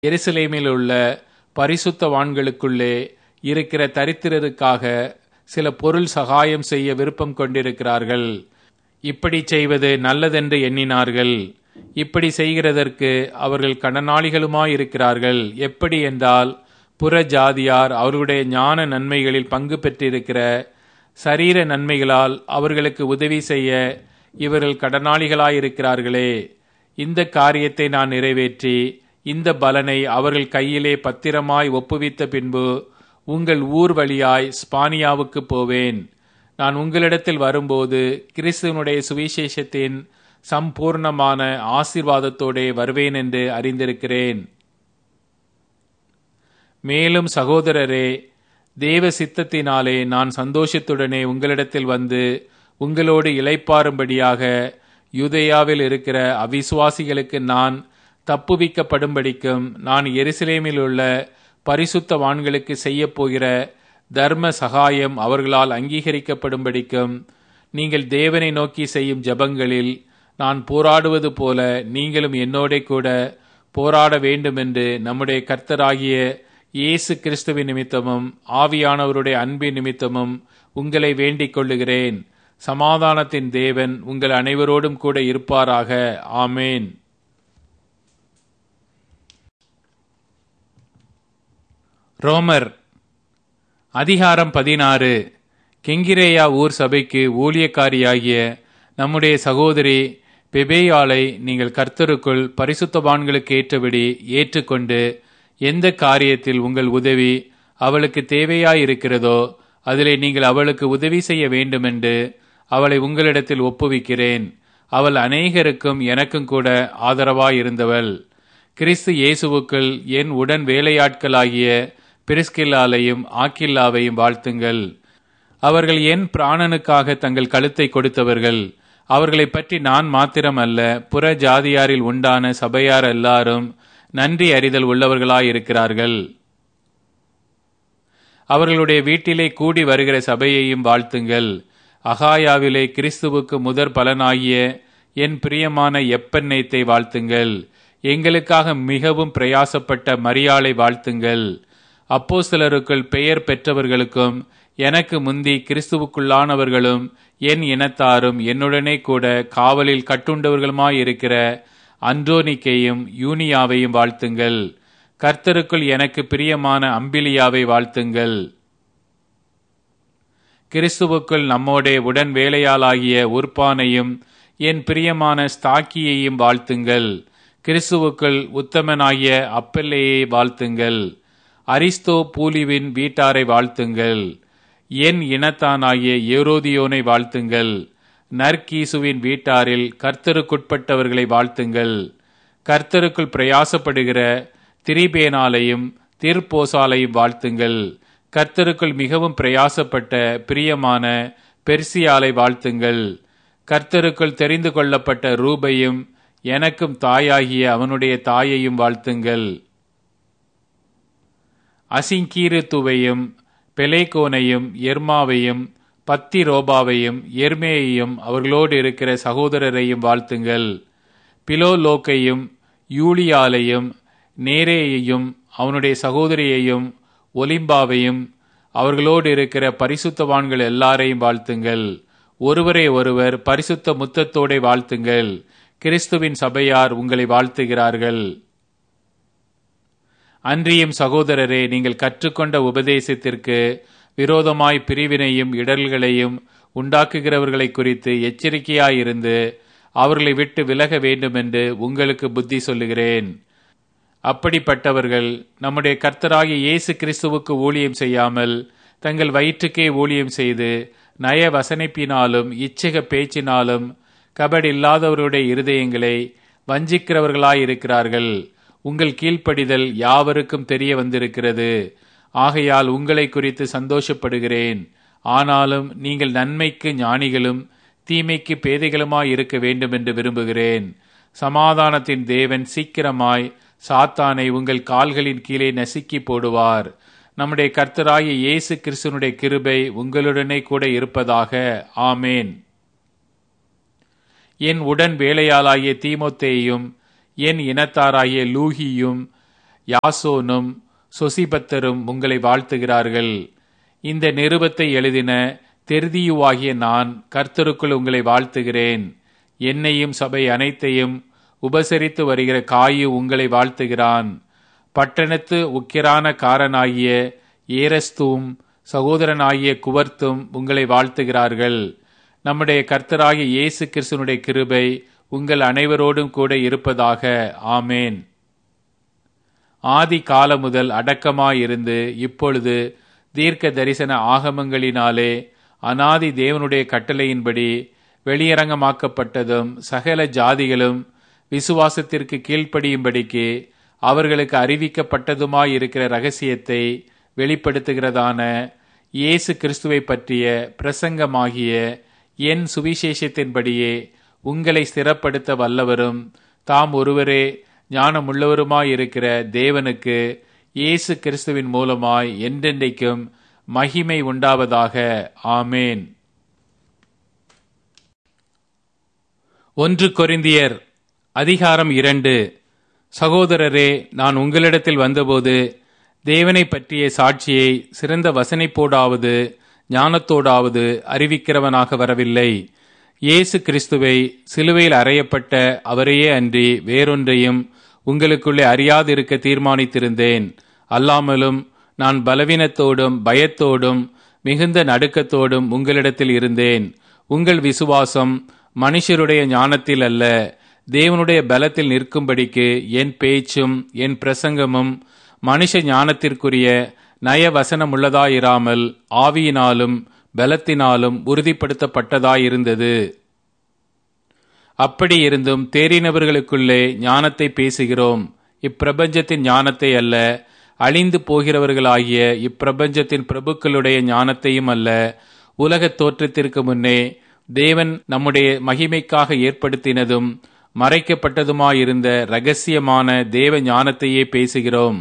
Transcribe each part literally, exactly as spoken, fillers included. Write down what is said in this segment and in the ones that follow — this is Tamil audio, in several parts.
எருசலேமில் உள்ள பரிசுத்தவான்களுக்குள்ளே இருக்கிற தரித்திரருக்காக சில பொருள் சகாயம் செய்ய விருப்பம் கொண்டிருக்கிறார்கள். இப்படி செய்வது நல்லதென்று எண்ணினார்கள். இப்படி செய்கிறதற்கு அவர்கள் கடனாளிகளுமாயிருக்கிறார்கள். எப்படி என்றால், புற ஜாதியார் அவர்களுடைய ஞான நன்மைகளில் பங்கு பெற்றிருக்கிற சரீர நன்மைகளால் அவர்களுக்கு உதவி செய்ய இவர்கள் கடனாளிகளாயிருக்கிறார்களே. இந்த காரியத்தை நான் நிறைவேற்றி இந்த பலனை அவர்கள் கையிலே பத்திரமாய் ஒப்புவித்த பின்பு உங்கள் ஊர் வழியாய் ஸ்பானியாவுக்கு போவேன். நான் உங்களிடத்தில் வரும்போது கிறிஸ்துவனுடைய சுவிசேஷத்தின் சம்பூர்ணமான ஆசீர்வாதத்தோடே வருவேன் என்று அறிந்திருக்கிறேன். மேலும் சகோதரரே, தேவ சித்தத்தினாலே நான் சந்தோஷத்துடனே உங்களிடத்தில் வந்து உங்களோடு இளைப்பாறும்படியாக யூதேயாவில் இருக்கிற அவிசுவாசிகளுக்கு நான் தப்புவிக்கப்படும்படிக்கும் நான் எருசலேமில் உள்ள பரிசுத்தவான்களுக்கு செய்ய போகிற தர்ம சகாயம் அவர்களால் அங்கீகரிக்கப்படும்படிக்கும் நீங்கள் தேவனை நோக்கி செய்யும் ஜெபங்களில் நான் போராடுவது போல நீங்களும் என்னோட கூட போராட வேண்டுமென்று நம்முடைய கர்த்தராகிய இயேசு கிறிஸ்துவின் நிமித்தமும் ஆவியானவருடைய அன்பின் நிமித்தமும் உங்களை வேண்டிக் கொள்ளுகிறேன். சமாதானத்தின் தேவன் உங்கள் அனைவரோடும் கூட இருப்பாராக. ஆமேன். ரோமர் அதிகாரம் பதினாறு. கெங்கிரேயா ஊர் சபைக்கு ஊழியக்காரியாகிய நம்முடைய சகோதரி பெபேயாளை நீங்கள் கர்த்தருக்குள் பரிசுத்தவான்களுக்கு ஏற்றபடி ஏற்றுக்கொண்டு எந்த காரியத்தில் உங்கள் உதவி அவளுக்கு தேவையாயிருக்கிறதோ அதிலே நீங்கள் அவளுக்கு உதவி செய்ய வேண்டுமென்று அவளை உங்களிடத்தில் ஒப்புவிக்கிறேன். அவள் அநேகருக்கும் எனக்கும் கூட ஆதரவாயிருந்தவள். கிறிஸ்து இயேசுவுக்குள் என் உடன் வேலையாட்களாகிய பிரிஸ்கில்லாலையும் ஆக்கில்லாவையும் வாழ்த்துங்கள். அவர்கள் என் பிராணனுக்காக தங்கள் கழுத்தை கொடுத்தவர்கள். அவர்களை பற்றி நான் மாத்திரம் அல்ல, புற ஜாதியாரில் உண்டான சபையார் எல்லாரும் நன்றி அறிதல் உள்ளவர்களாயிருக்கிறார்கள். அவர்களுடைய வீட்டிலே கூடி வருகிற சபையையும் வாழ்த்துங்கள். அகாயாவிலே கிறிஸ்துவுக்கு முதற் பலனாகிய என் பிரியமான எப்பெண்ணெய்த்தை வாழ்த்துங்கள். எங்களுக்காக மிகவும் பிரயாசப்பட்ட மரியாளை வாழ்த்துங்கள். அப்போஸ்தலருக்குள் பெயர் பெற்றவர்களுக்கும் எனக்கு முந்தி கிறிஸ்துவுக்குள்ளானவர்களும் என் இனத்தாரும் என்னுடனே கூட காவலில் கட்டுண்டவர்களுமாயிருக்கிற அன்றோனிக்கையும் யூனியாவையும் வாழ்த்துங்கள். கர்த்தருக்குள் எனக்கு பிரியமான அம்பிலியாவை வாழ்த்துங்கள். கிறிஸ்துவுக்குள் நம்மோடே உடன் வேலையாளாகிய உர்பானையும் என் பிரியமான ஸ்தாக்கியையும் வாழ்த்துங்கள். கிறிஸ்துவுக்குள் உத்தமனாகிய அப்பெல்லையை வாழ்த்துங்கள். அரிஸ்தோ பூலிவின் வீட்டாரை வாழ்த்துங்கள். என் இனத்தானாகிய ஏரோதியோனை வாழ்த்துங்கள். நற்கீசுவின் வீட்டாரில் கர்த்தருக்குட்பட்டவர்களை வாழ்த்துங்கள். கர்த்தருக்குள் பிரயாசப்படுகிற திரிபேனாலையும் திர்போசாலையும் வாழ்த்துங்கள். கர்த்தருக்குள் மிகவும் பிரயாசப்பட்ட பிரியமான பெர்சியாலை வாழ்த்துங்கள். கர்த்தருக்குள் தெரிந்து கொள்ளப்பட்ட ரூபையும் எனக்கும் தாயாகிய அவனுடைய தாயையும் வாழ்த்துங்கள். அசிங்கீருத்துவையும் பெலேகோனையும் எர்மாவையும் பத்திரோபாவையும் எர்மேயையும் அவர்களோடு இருக்கிற சகோதரரையும் வாழ்த்துங்கள். பிலோலோக்கையும் யூலியாலையும் நேரேயையும் அவனுடைய சகோதரியையும் ஒலிம்பாவையும் அவர்களோடு இருக்கிற பரிசுத்தவான்கள் எல்லாரையும் வாழ்த்துங்கள். ஒருவரை ஒருவர் பரிசுத்த முத்தத்தோടെ வாழ்த்துங்கள். கிறிஸ்துவின் சபையார் உங்களை வாழ்த்துகிறார்கள். அன்றியும் சகோதரரே, நீங்கள் கற்றுக்கொண்ட உபதேசத்திற்கு விரோதமாய் பிரிவினையும் இடர்களையும் உண்டாக்குகிறவர்களை குறித்து எச்சரிக்கையாயிருந்து அவர்களை விட்டு விலக வேண்டுமென்று உங்களுக்கு புத்தி சொல்லுகிறேன். அப்படிப்பட்டவர்கள் நம்முடைய கர்த்தராகிய இயேசு கிறிஸ்துவுக்கு ஊழியம் செய்யாமல் தங்கள் வயிற்றுக்கே ஊழியம் செய்து நய வசனிப்பினாலும் இச்சக பேச்சினாலும் கபடில்லாதவருடைய இருதயங்களை வஞ்சிக்கிறவர்களாயிருக்கிறார்கள். உங்கள் கீழ்ப்படிதல் யாவருக்கும் தெரிய வந்திருக்கிறது. ஆகையால் உங்களை குறித்து சந்தோஷப்படுகிறேன். ஆனாலும் நீங்கள் நன்மைக்கு ஞானிகளும் தீமைக்கு பேதைகளுமாய் இருக்க வேண்டும் என்று விரும்புகிறேன். சமாதானத்தின் தேவன் சீக்கிரமாய் சாத்தானை உங்கள் கால்களின் கீழே நசுக்கி போடுவார். நம்முடைய கர்த்தராகிய இயேசு கிறிஸ்துவினுடைய கிருபை உங்களுடனே கூட இருப்பதாக. ஆமேன். என் உடன் வேலையாளாகிய தீமோத்தேயும் என் இனத்தாராகிய லூகியும் யாசோனும் சொசிபத்தரும் உங்களை வாழ்த்துகிறார்கள். இந்த நிருபத்தை எழுதின தெர்தியுவாகிய நான் கர்த்தருக்குள் உங்களை வாழ்த்துகிறேன். என்னையும் சபை அனைத்தையும் உபசரித்து வருகிற காயு உங்களை வாழ்த்துகிறான். பட்டணத்து உக்கிரான காரனாகிய ஏரஸ்தும் சகோதரனாகிய குவர்த்தும் உங்களை வாழ்த்துகிறார்கள். நம்முடைய கர்த்தராகிய இயேசு கிறிஸ்துவினுடைய கிருபை உங்கள் அனைவரோடும் கூட இருப்பதாக. ஆமேன். ஆதி காலம் முதல் அடக்கமாயிருந்து இப்பொழுது தீர்க்க தரிசன ஆகமங்களினாலே அநாதி தேவனுடைய கட்டளையின்படி வெளியரங்கமாக்கப்பட்டதும் சகல ஜாதிகளும் விசுவாசத்திற்கு கீழ்ப்படியும்படிக்கு அவர்களுக்கு அறிவிக்கப்பட்டதுமாயிருக்கிற இரகசியத்தை வெளிப்படுத்துகிறதான இயேசு கிறிஸ்துவை பற்றிய பிரசங்கமாகிய என் சுவிசேஷத்தின்படியே உங்களை ஸ்திரப்படுத்த வல்லவரும் தாம் ஒருவரே ஞானமுள்ளவருமாயிருக்கிற தேவனுக்கு இயேசு கிறிஸ்துவின் மூலமாய் என்றென்றைக்கும் மகிமை உண்டாவதாக. ஆமேன். ஒன்று கொரிந்தியர் அதிகாரம் இரண்டு. சகோதரரே, நான் உங்களிடத்தில் வந்தபோது தேவனை பற்றிய சாட்சியை சிறந்த வசனைப்போடாவது ஞானத்தோடாவது அறிவிக்கிறவனாக வரவில்லை. இயேசு கிறிஸ்துவை சிலுவையில் அறையப்பட்ட அவரையே அன்றி வேறொன்றையும் உங்களுக்குள்ளே அறியாதிருக்க தீர்மானித்திருந்தேன். அல்லாமலும் நான் பலவீனத்தோடும் பயத்தோடும் மிகுந்த நடுக்கத்தோடும் உங்களிடத்தில் இருந்தேன். உங்கள் விசுவாசம் மனுஷருடைய ஞானத்தில் அல்ல, தேவனுடைய பலத்தில் நிற்கும்படிக்கு என் பேச்சும் என் பிரசங்கமும் மனுஷ ஞானத்திற்குரிய நயவசனமுள்ளதாயிராமல் ஆவியினாலும் பலத்தினாலும் உறுதிப்படுத்தப்பட்டதாயிருந்தது. அப்படி இருந்தும் தேறினவர்களுக்குள்ளே ஞானத்தை பேசுகிறோம். இப்பிரபஞ்சத்தின் ஞானத்தை அல்ல, அழிந்து போகிறவர்களாகிய இப்பிரபஞ்சத்தின் பிரபுக்களுடைய ஞானத்தையும் அல்ல, உலகத் தோற்றத்திற்கு முன்னே தேவன் நம்முடைய மகிமைக்காக ஏற்படுத்தினதும் மறைக்கப்பட்டதுமாயிருந்த இரகசியமான தேவ ஞானத்தையே பேசுகிறோம்.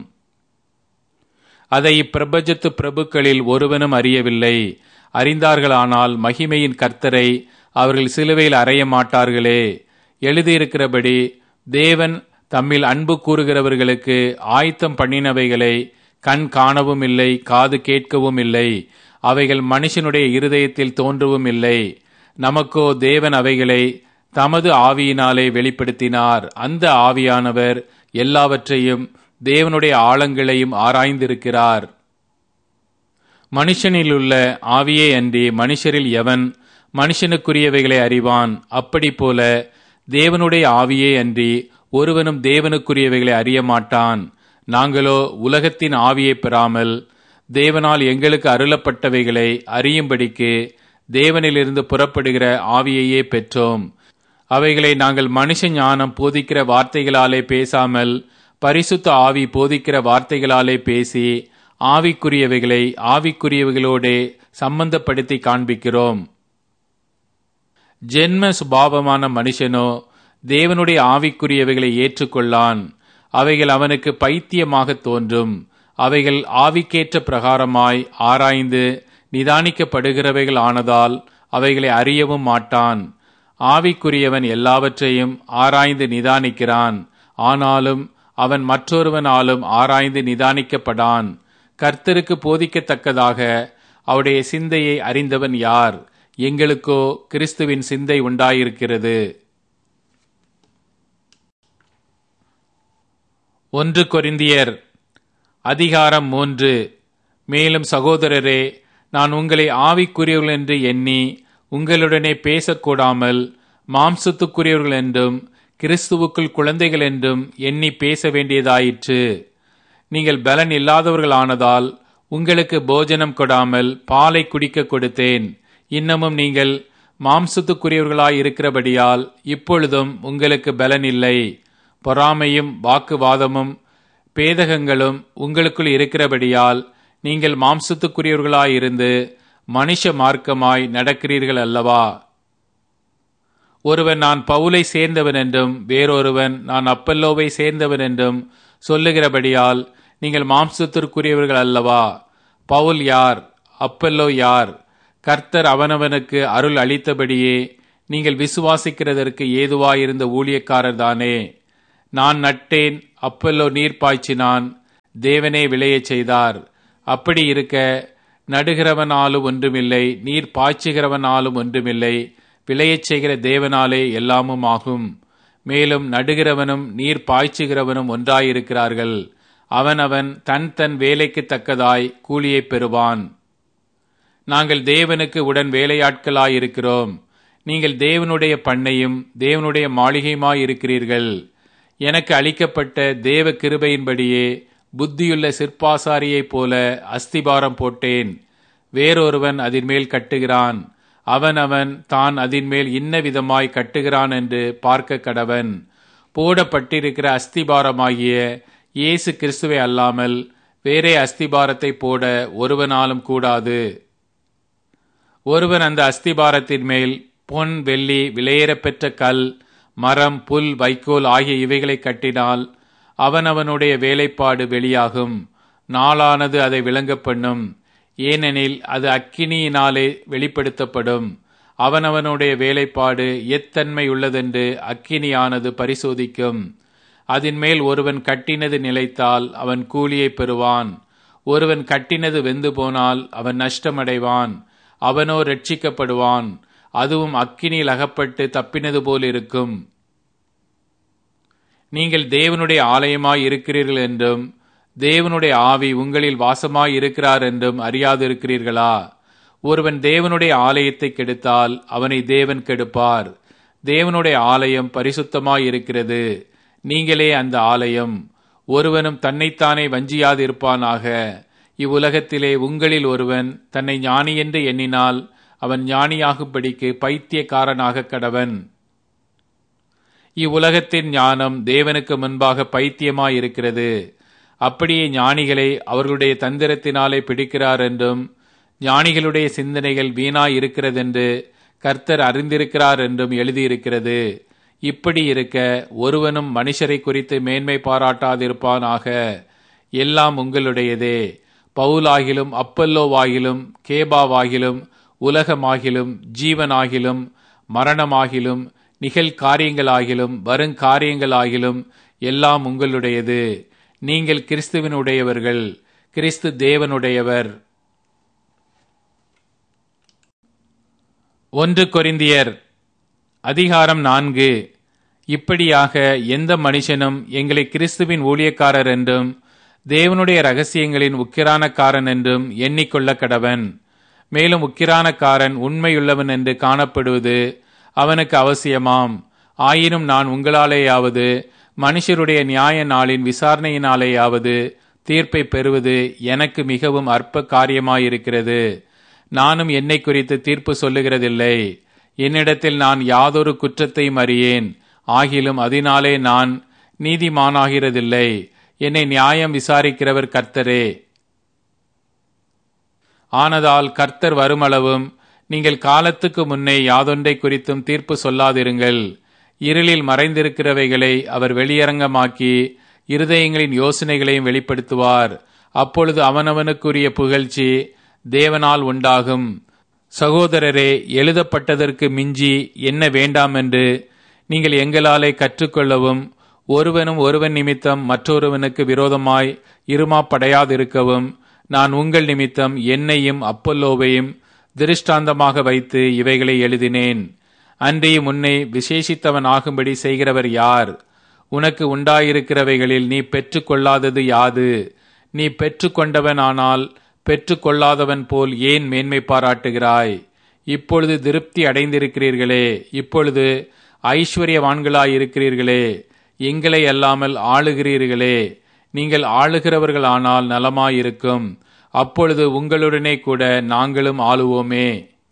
அதை இப்பிரபஞ்சத்து பிரபுக்களில் ஒருவனும் அறியவில்லை. அறிந்தார்களானால் மகிமையின் கர்த்தரை அவர்கள் சிலுவையில் அறைய மாட்டார்களே. எழுதியிருக்கிறபடி தேவன் தம்மில் அன்பு கூறுகிறவர்களுக்கு ஆயத்தம் பண்ணினவைகளை கண் காணவும் இல்லை, காது கேட்கவும் இல்லை, அவைகள் மனுஷனுடைய இருதயத்தில் தோன்றவும் இல்லை. நமக்கோ தேவன் அவைகளை தமது ஆவியினாலே வெளிப்படுத்தினார். அந்த ஆவியானவர் எல்லாவற்றையும் தேவனுடைய ஆழங்களையும் ஆராய்ந்திருக்கிறார். மனுஷனிலுள்ள ஆவியே அன்றி மனுஷரில் எவன் மனுஷனுக்குரியவைகளை அறிவான்? அப்படி போல தேவனுடைய ஆவியே அன்றி ஒருவனும் தேவனுக்குரியவைகளை அறிய மாட்டான். நாங்களோ உலகத்தின் ஆவியை பெறாமல் தேவனால் எங்களுக்கு அருளப்பட்டவைகளை அறியும்படிக்கு தேவனிலிருந்து புறப்படுகிற ஆவியையே பெற்றோம். அவைகளை நாங்கள் மனுஷ ஞானம் போதிக்கிற வார்த்தைகளாலே பேசாமல் பரிசுத்த ஆவி போதிக்கிற வார்த்தைகளாலே பேசி ஆவிக்குரியவைகளை ஆவிக்குரியவைகளோடே சம்பந்தப்படுத்தி காண்பிக்கிறோம். ஜென்ம சுபாவமான மனுஷனோ தேவனுடைய ஆவிக்குரியவைகளை ஏற்றுக்கொள்ளான். அவைகள் அவனுக்கு பைத்தியமாக தோன்றும். அவைகள் ஆவிக்கேற்ற பிரகாரமாய் ஆராய்ந்து நிதானிக்கப்படுகிறவைகள் ஆனதால் அவைகளை அறியவும் மாட்டான். ஆவிக்குரியவன் எல்லாவற்றையும் ஆராய்ந்து நிதானிக்கிறான். ஆனாலும் அவன் மற்றொருவனாலும் ஆராய்ந்து நிதானிக்கப்படான். கர்த்தருக்கு போதிக்கத்தக்கதாக அவருடைய சிந்தையை அறிந்தவன் யார்? எங்களுக்கோ கிறிஸ்துவின் சிந்தை உண்டாயிருக்கிறது. ஒன்று கொரிந்தியர் அதிகாரம் மூன்று. மேலும் சகோதரரே, நான் உங்களை ஆவிக்குரியவர்கள் என்று எண்ணி உங்களுடனே பேசக்கூடாமல் மாம்சத்துக்குரியவர்கள் என்றும் கிறிஸ்துவுக்குள் குழந்தைகள் என்றும் எண்ணி பேச வேண்டியதாயிற்று. நீங்கள் பலன் இல்லாதவர்களானதால் உங்களுக்கு போஜனம் கொடாமல் பாலை குடிக்க கொடுத்தேன். இன்னமும் நீங்கள் மாம்சத்துக்குரியவர்களாய் இருக்கிறபடியால் இப்பொழுதும் உங்களுக்கு பலன் இல்லை. பொறாமையும் வாக்குவாதமும் பேதகங்களும் உங்களுக்குள் இருக்கிறபடியால் நீங்கள் மாம்சத்துக்குரியவர்களாயிருந்து மனுஷ மார்க்கமாய் நடக்கிறீர்கள் அல்லவா? ஒருவன் நான் பவுலை சேர்ந்தவன் என்றும் வேறொருவன் நான் அப்பல்லோவை சேர்ந்தவன் என்றும் சொல்லுகிறபடியால் நீங்கள் மாம்சத்திற்குரியவர்கள் அல்லவா? பவுல் யார்? அப்பல்லோ யார்? கர்த்தர் அவனவனுக்கு அருள் அளித்தபடியே நீங்கள் விசுவாசிக்கிறதற்கு ஏதுவாயிருந்த ஊழியக்காரர் தானே. நான் நட்டேன், அப்பல்லோ நீர் பாய்ச்சினான், தேவனே விளையச் செய்தார். அப்படி இருக்க நடுகிறவனாலும் ஒன்றுமில்லை, நீர் பாய்ச்சுகிறவனாலும் ஒன்றுமில்லை, விளையச் செய்கிற தேவனாலே எல்லாமும் ஆகும். மேலும் நடுகிறவனும் நீர் பாய்ச்சுகிறவனும் ஒன்றாயிருக்கிறார்கள். அவனவன் தன் தன் வேலைக்கு தக்கதாய் கூலியை பெறுவான். நாங்கள் தேவனுக்கு உடன் வேலையாட்களாயிருக்கிறோம். நீங்கள் தேவனுடைய பண்ணையும் தேவனுடைய மாளிகையுமாயிருக்கிறீர்கள். எனக்கு அளிக்கப்பட்ட தேவ கிருபையின்படியே புத்தியுள்ள சிற்பாசாரியைப் போல அஸ்திபாரம் போட்டேன். வேறொருவன் அதின் மேல் கட்டுகிறான். அவன் அவன் தான் அதின் மேல் இன்ன விதமாய் கட்டுகிறான் என்று பார்க்க கடவன். போடப்பட்டிருக்கிற அஸ்திபாரமாகிய இயேசு கிறிஸ்துவை அல்லாமல் வேறே அஸ்திபாரத்தை போட ஒருவனாலும் கூடாது. ஒருவன் அந்த அஸ்திபாரத்தின் மேல் பொன், வெள்ளி, விலையேறப்பெற்ற கல், மரம், புல், வைக்கோல் ஆகிய இவைகளை கட்டினால் அவனவனுடைய வேலைப்பாடு வெளியாகும். நாளானது அதை விளங்க பண்ணும். ஏனெனில் அது அக்கினியினாலே வெளிப்படுத்தப்படும். அவனவனுடைய வேலைப்பாடு எத்தன்மை உள்ளதென்று அக்கினியானது பரிசோதிக்கும். அதன் மேல் ஒருவன் கட்டினது நிலைத்தால் அவன் கூலியை பெறுவான். ஒருவன் கட்டினது வெந்து போனால் அவன் நஷ்டமடைவான். அவனோ ரட்சிக்கப்படுவான். அதுவும் அக்கினியில் அகப்பட்டு தப்பினது போல் இருக்கும். நீங்கள் தேவனுடைய ஆலயமாய் இருக்கிறீர்கள் என்றும் தேவனுடைய ஆவி உங்களில் வாசமாய் இருக்கிறார் என்றும் அறியாதிருக்கிறீர்களா? ஒருவன் தேவனுடைய ஆலயத்தை கெடுத்தால் அவனை தேவன் கெடுப்பார். தேவனுடைய ஆலயம் பரிசுத்தமாய் இருக்கிறது. நீங்களே அந்த ஆலயம். ஒருவனும் தன்னைத்தானே வஞ்சியாதிருப்பானாக. இவ்வுலகத்திலே உங்களில் ஒருவன் தன்னை ஞானி என்று எண்ணினால் அவன் ஞானியாகும்படிக்கு பைத்தியக்காரனாக கடவன். இவ்வுலகத்தின் ஞானம் தேவனுக்கு முன்பாக பைத்தியமாயிருக்கிறது. அப்படியே ஞானிகளை அவர்களுடைய தந்திரத்தினாலே பிடிக்கிறார் என்றும் ஞானிகளுடைய சிந்தனைகள் வீணாய் இருக்கிறதென்று கர்த்தர் அறிந்திருக்கிறார் என்றும் எழுதியிருக்கிறது. இப்படி இருக்க ஒருவனும் மனுஷரை குறித்து மேன்மை பாராட்டாதிருப்பானாக. எல்லாம் உங்களுடையதே. பவுலாகிலும் அப்பல்லோவாகிலும் கேபாவாகிலும் உலகமாகிலும் ஜீவனாகிலும் மரணமாகிலும் நிகழ்காரியங்களாகிலும் வருங்காரியங்களாகிலும் எல்லாம் உங்களுடையது. நீங்கள் கிறிஸ்துவினுடையவர்கள், கிறிஸ்து தேவனுடையவர். ஒன்று கொரிந்தியர் அதிகாரம் நான்கு. இப்படியாக எந்த மனுஷனும் எங்களை கிறிஸ்துவின் ஊழியக்காரர் என்றும் தேவனுடைய இரகசியங்களின் உக்கிரானக்காரன் என்றும் எண்ணிக்கொள்ள கடவன். மேலும் உக்கிரானக்காரன் உண்மையுள்ளவன் என்று காணப்படுவது அவனுக்கு அவசியமாம். ஆயினும் நான் உங்களாலேயாவது மனுஷருடைய நியாய நாளின் விசாரணையினாலேயாவது தீர்ப்பை பெறுவது எனக்கு மிகவும் அற்ப காரியமாயிருக்கிறது. நானும் என்னை குறித்து தீர்ப்பு சொல்லுகிறதில்லை. என்னிடத்தில் நான் யாதொரு குற்றத்தையும் அறியேன். ஆகிலும் அதனாலே நான் நீதிமானாகிறதில்லை. என்னை நியாயம் விசாரிக்கிறவர் கர்த்தரே. ஆனதால் கர்த்தர் வருமளவும் நீங்கள் காலத்துக்கு முன்னே யாதொன்றை குறித்தும் தீர்ப்பு சொல்லாதிருங்கள். இருளில் மறைந்திருக்கிறவைகளை அவர் வெளியரங்கமாக்கி இருதயங்களின் யோசனைகளையும் வெளிப்படுத்துவார். அப்பொழுது அவனவனுக்குரிய புகழ்ச்சி தேவனால் உண்டாகும். சகோதரரே, எழுதப்பட்டதற்கு மிஞ்சி என்ன வேண்டாம் என்று நீங்கள் எங்களாலே கற்றுக்கொள்ளவும் ஒருவனும் ஒருவன் நிமித்தம் மற்றொருவனுக்கு விரோதமாய் இருமாப்படையாதிருக்கவும் நான் உங்கள் நிமித்தம் என்னையும் அப்பல்லோவையும் திருஷ்டாந்தமாக வைத்து இவைகளை எழுதினேன். அன்றியும் உன்னை விசேஷித்தவன் ஆகும்படி செய்கிறவர் யார்? உனக்கு உண்டாயிருக்கிறவைகளில் நீ பெற்றுக்கொள்ளாதது யாது? நீ பெற்றுக்கொண்டவன் ஆனால் பெற்றுக்கொள்ளாதவன் போல் ஏன் மேன்மை பாராட்டுகிறாய்? இப்பொழுது திருப்தி அடைந்திருக்கிறீர்களே, இப்பொழுது ஐஸ்வர்யவான்களாயிருக்கிறீர்களே, எங்களை அல்லாமல் ஆளுகிறீர்களே. நீங்கள் ஆளுகிறவர்களானால் நலமாயிருக்கும். அப்பொழுது உங்களுடனே கூட நாங்களும் ஆளுவோமே.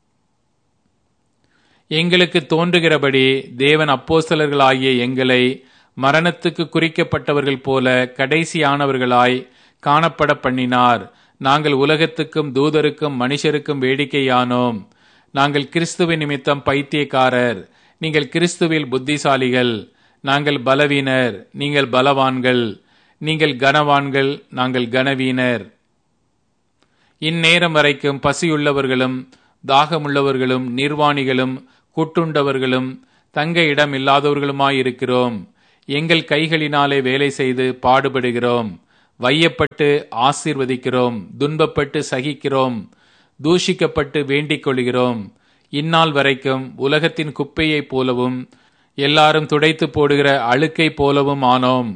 எங்களுக்கு தோன்றுகிறபடி தேவன் அப்போஸ்தலர்களாகிய எங்களை மரணத்துக்கு குறிக்கப்பட்டவர்கள் போல கடைசியானவர்களாய் காணப்பட பண்ணினார். நாங்கள் உலகத்துக்கும் தூதருக்கும் மனுஷருக்கும் வேடிக்கையானோம். நாங்கள் கிறிஸ்துவின் நிமித்தம் பைத்தியக்காரர். நீங்கள் கிறிஸ்துவில் புத்திசாலிகள். நாங்கள் பலவீனர், நீங்கள் பலவான்கள். நீங்கள் கனவான்கள், நாங்கள் கனவீனர். இந்நேரம் வரைக்கும் பசியுள்ளவர்களும் தாகமுள்ளவர்களும் நிர்வாணிகளும் கூட்டுண்டவர்களும் தங்க இடம் இல்லாதவர்களுமாயிருக்கிறோம். எங்கள் கைகளினாலே வேலை செய்து பாடுபடுகிறோம். வையப்பட்டு ஆசீர்வதிக்கிறோம், துன்பப்பட்டு சகிக்கிறோம், தூஷிக்கப்பட்டு வேண்டிக் கொள்கிறோம். இந்நாள் வரைக்கும் உலகத்தின் குப்பையைப் போலவும் எல்லாரும் துடைத்து போடுகிற அழுக்கை போலவும் ஆனோம்.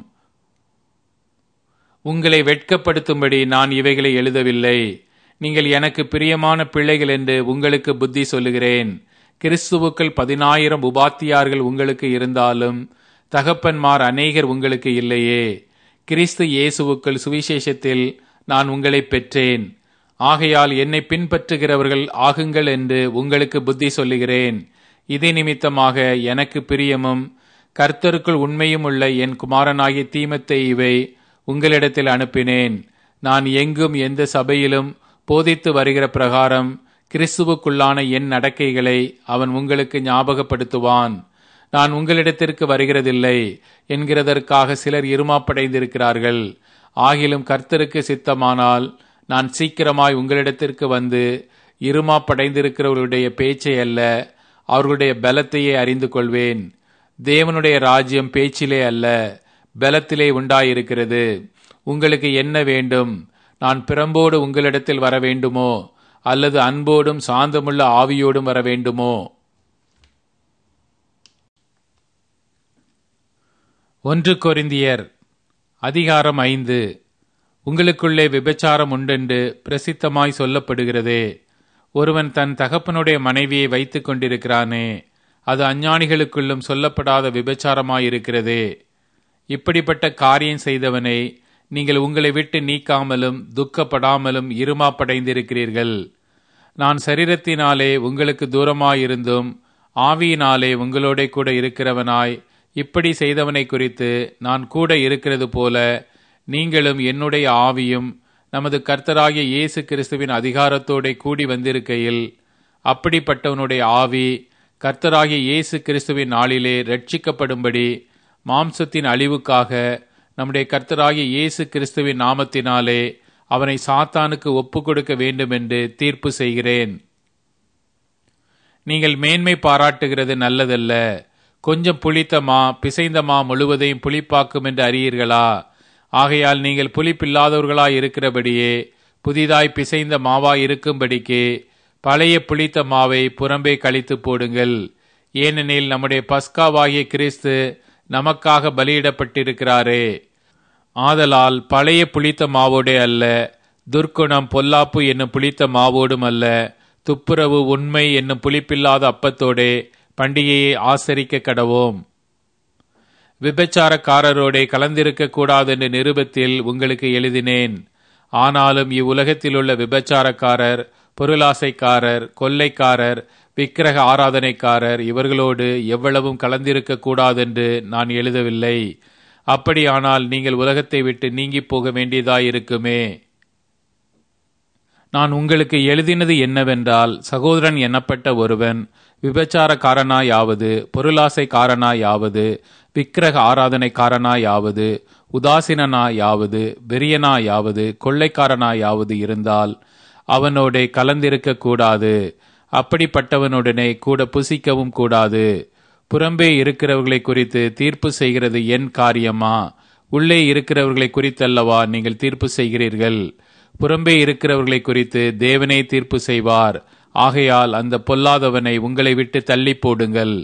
உங்களை வெட்கப்படுத்தும்படி நான் இவைகளை எழுதவில்லை. நீங்கள் எனக்கு பிரியமான பிள்ளைகள் என்று உங்களுக்கு புத்தி சொல்லுகிறேன். கிறிஸ்துவுக்குள் பதினாயிரம் உபாத்தியார்கள் உங்களுக்கு இருந்தாலும் தகப்பன்மார் அநேகர் உங்களுக்கு இல்லையே. கிறிஸ்து இயேசுவுக்குள் சுவிசேஷத்தில் நான் உங்களை பெற்றேன். ஆகையால் என்னை பின்பற்றுகிறவர்கள் ஆகுங்கள் என்று உங்களுக்கு புத்தி சொல்லுகிறேன். இதே நிமித்தமாக எனக்கு பிரியமும் கர்த்தருக்குள் உண்மையும் உள்ள என் குமாரனாகிய தீமோத்தேயுவை உங்களிடத்தில் அனுப்பினேன். நான் எங்கும் எந்த சபையிலும் போதித்து வருகிற பிரகாரம் கிறிஸ்துவுக்குள்ளான என் நடக்கைகளை அவன் உங்களுக்கு ஞாபகப்படுத்துவான். நான் உங்களிடத்திற்கு வருகிறதில்லை என்கிறதற்காக சிலர் இருமாப்படைந்திருக்கிறார்கள். ஆகிலும் கர்த்தருக்கு சித்தமானால் நான் சீக்கிரமாய் உங்களிடத்திற்கு வந்து இருமாப்படைந்திருக்கிறவர்களுடைய பேச்சை அல்ல, அவர்களுடைய பலத்தையே அறிந்து கொள்வேன். தேவனுடைய ராஜ்யம் பேச்சிலே அல்ல, பலத்திலே உண்டாயிருக்கிறது. உங்களுக்கு என்ன வேண்டும்? நான் பிரம்போடு உங்களிடத்தில் வர வேண்டுமோ, அல்லது அன்போடும் சாந்தமுள்ள ஆவியோடும் வர வேண்டுமோ? ஒன்று கொரிந்தியர் அதிகாரம் ஐந்து. உங்களுக்குள்ளே விபச்சாரம் உண்டென்று பிரசித்தமாய் சொல்லப்படுகிறதே. ஒருவன் தன் தகப்பனுடைய மனைவியை வைத்துக் கொண்டிருக்கிறானே, அது அஞ்ஞானிகளுக்குள்ளும் சொல்லப்படாத விபச்சாரமாயிருக்கிறதே. இப்படிப்பட்ட காரியம் செய்தவனை நீங்கள் உங்களை விட்டு நீக்காமலும் துக்கப்படாமலும் இருமாப்படைந்திருக்கிறீர்கள். நான் சரீரத்தினாலே உங்களுக்கு தூரமாயிருந்தும் ஆவியினாலே உங்களோட கூட இருக்கிறவனாய் இப்படி செய்தவனை குறித்து நான் கூட இருக்கிறது போல நீங்களும் என்னுடைய ஆவியும் நமது கர்த்தராகிய இயேசு கிறிஸ்துவின் அதிகாரத்தோட கூடி வந்திருக்கையில், அப்படிப்பட்டவனுடைய ஆவி கர்த்தராகிய இயேசு கிறிஸ்துவின் நாளிலே ரட்சிக்கப்படும்படி மாம்சத்தின் அழிவுக்காக நம்முடைய கர்த்தராகிய இயேசு கிறிஸ்துவின் நாமத்தினாலே அவனை சாத்தானுக்கு ஒப்பு கொடுக்க வேண்டும் என்று தீர்ப்பு செய்கிறேன். நீங்கள் மேன்மை பாராட்டுகிறது நல்லதல்ல. கொஞ்சம் புளித்த மா பிசைந்த மா முழுவதையும் புளிப்பாக்கும் என்று அறியீர்களா? ஆகையால் நீங்கள் புளிப்பில்லாதவர்களாய் இருக்கிறபடியே புதிதாய் பிசைந்த மாவாய் இருக்கும்படிக்கு பழைய புளித்த மாவை புறம்பே கழித்து போடுங்கள். ஏனெனில் நம்முடைய பஸ்காவாகிய கிறிஸ்து நமக்காக பலியிடப்பட்டிருக்கிறாரே. ஆதலால் பழைய புளித்த மாவோடே அல்ல, துர்க்குணம் பொல்லாப்பு என்னும் புளித்த மாவோடும் அல்ல, துப்புரவு உண்மை என்னும் புளிப்பில்லாத அப்பத்தோடே பண்டிகையை ஆசரிக்க கடவோம். விபச்சாரக்காரரோடே கலந்திருக்க கூடாது என்ற நிருபத்தில் உங்களுக்கு எழுதினேன். ஆனாலும் இவ்வுலகத்திலுள்ள விபச்சாரக்காரர், பொருளாசைக்காரர், கொள்ளைக்காரர், விக்கிரக ஆராதனைக்காரர் இவர்களோடு எவ்வளவும் கலந்திருக்க கூடாதென்று நான் எழுதவில்லை. அப்படியானால் நீங்கள் உலகத்தை விட்டு நீங்கி போக வேண்டியதாயிருக்குமே. நான் உங்களுக்கு எழுதினது என்னவென்றால், சகோதரன் எனப்பட்ட ஒருவன் விபச்சாரக்காரனாயாவது, பொருளாசைக்காரனாயாவது, விக்கிரக ஆராதனைக்காரனாயாவது, உதாசீனாயாவது, வெறியனாயாவது, கொள்ளைக்காரனாயாவது இருந்தால் அவனோட கலந்திருக்க கூடாது. அப்படிப்பட்டவனுடனே கூட புசிக்கவும் கூடாது. புறம்பே இருக்கிறவர்களை குறித்து தீர்ப்பு செய்கிறது என் காரியமா? உள்ளே இருக்கிறவர்களை குறித்தல்லவா நீங்கள் தீர்ப்பு செய்கிறீர்கள்? புறம்பே இருக்கிறவர்களை குறித்து தேவனே தீர்ப்பு செய்வார். ஆகையால் அந்த பொல்லாதவனை உங்களை விட்டு தள்ளி போடுங்கள்.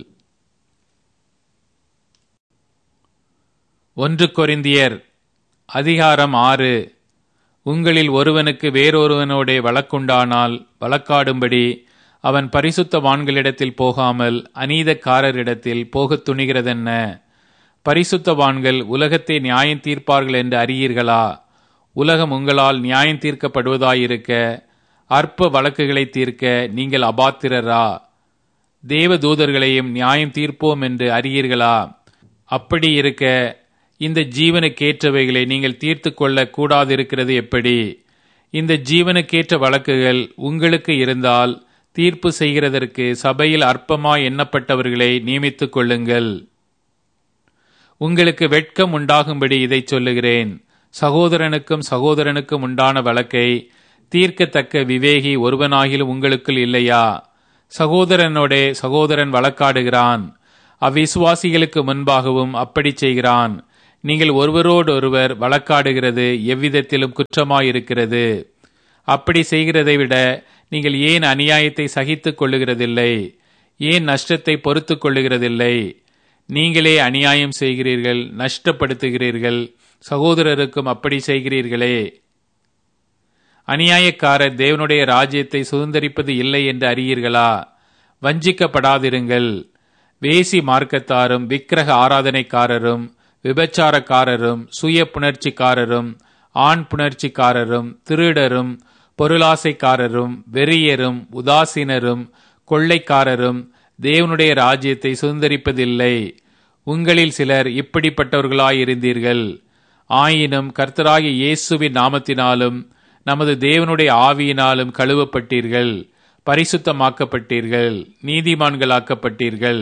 ஒன்று கொரிந்தியர் அதிகாரம் ஆறு. உங்களில் ஒருவனுக்கு வேறொருவனோட வழக்குண்டானால் வழக்காடும்படி அவன் பரிசுத்தவான்களிடத்தில் போகாமல் அநீதக்காரரிடத்தில் போகத் துணிகிறதென்ன? பரிசுத்தவான்கள் உலகத்தை நியாயம் தீர்ப்பார்கள் என்று அறியீர்களா? உலகம் உங்களால் நியாயம் தீர்க்கப்படுவதாயிருக்க அற்ப வழக்குகளை தீர்க்க நீங்கள் அபாத்திரரா? தேவ தூதர்களையும் நியாயம் தீர்ப்போம் என்று அறியீர்களா? அப்படி இருக்க இந்த ஜீவனுக்கேற்றவைகளை நீங்கள் தீர்த்து கொள்ள கூடாதிருக்கிறது எப்படி? இந்த ஜீவனுக்கேற்ற வழக்குகள் உங்களுக்கு இருந்தால் தீர்ப்பு செய்கிறதற்கு சபையில் அற்பமாய் எண்ணப்பட்டவர்களை நியமித்துக் கொள்ளுங்கள். உங்களுக்கு வெட்கம் உண்டாகும்படி இதை சொல்லுகிறேன். சகோதரனுக்கும் சகோதரனுக்கும் உண்டான வழக்கை தீர்க்கத்தக்க விவேகி ஒருவனாகிலும் உங்களுக்குள் இல்லையா? சகோதரனோடே சகோதரன் வழக்காடுகிறான், அவ்விசுவாசிகளுக்கு முன்பாகவும் அப்படி செய்கிறான். நீங்கள் ஒருவரோடொருவர் வழக்காடுகிறது எவ்விதத்திலும் குற்றமாயிருக்கிறது. அப்படி செய்கிறதை விட நீங்கள் ஏன் அநியாயத்தை சகித்துக் கொள்ளுகிறதில்லை? ஏன் நஷ்டத்தை பொறுத்து கொள்ளுகிறதில்லை? நீங்களே அநியாயம் செய்கிறீர்கள், நஷ்டப்படுத்துகிறீர்கள், சகோதரருக்கும் அப்படி செய்கிறீர்களே. அநியாயக்காரர் தேவனுடைய ராஜ்யத்தை சுதந்தரிப்பது இல்லை என்று அறியீர்களா? வஞ்சிக்கப்படாதிருங்கள். வேசி மார்க்கத்தாரும் விக்கிரக ஆராதனைக்காரரும் விபச்சாரக்காரரும் சுய புணர்ச்சிக்காரரும் ஆண் புணர்ச்சிக்காரரும் திருடரும் பொருளாசைக்காரரும் வெறியரும் உதாசீனரும் கொள்ளைக்காரரும் தேவனுடைய ராஜ்யத்தை சுதந்தரிப்பதில்லை. உங்களில் சிலர் இப்படிப்பட்டவர்களாயிருந்தீர்கள். ஆயினும் கர்த்தராகிய இயேசுவின் நாமத்தினாலும் நமது தேவனுடைய ஆவியினாலும் கழுவப்பட்டீர்கள், பரிசுத்தமாக்கப்பட்டீர்கள், நீதிமான்களாக்கப்பட்டீர்கள்.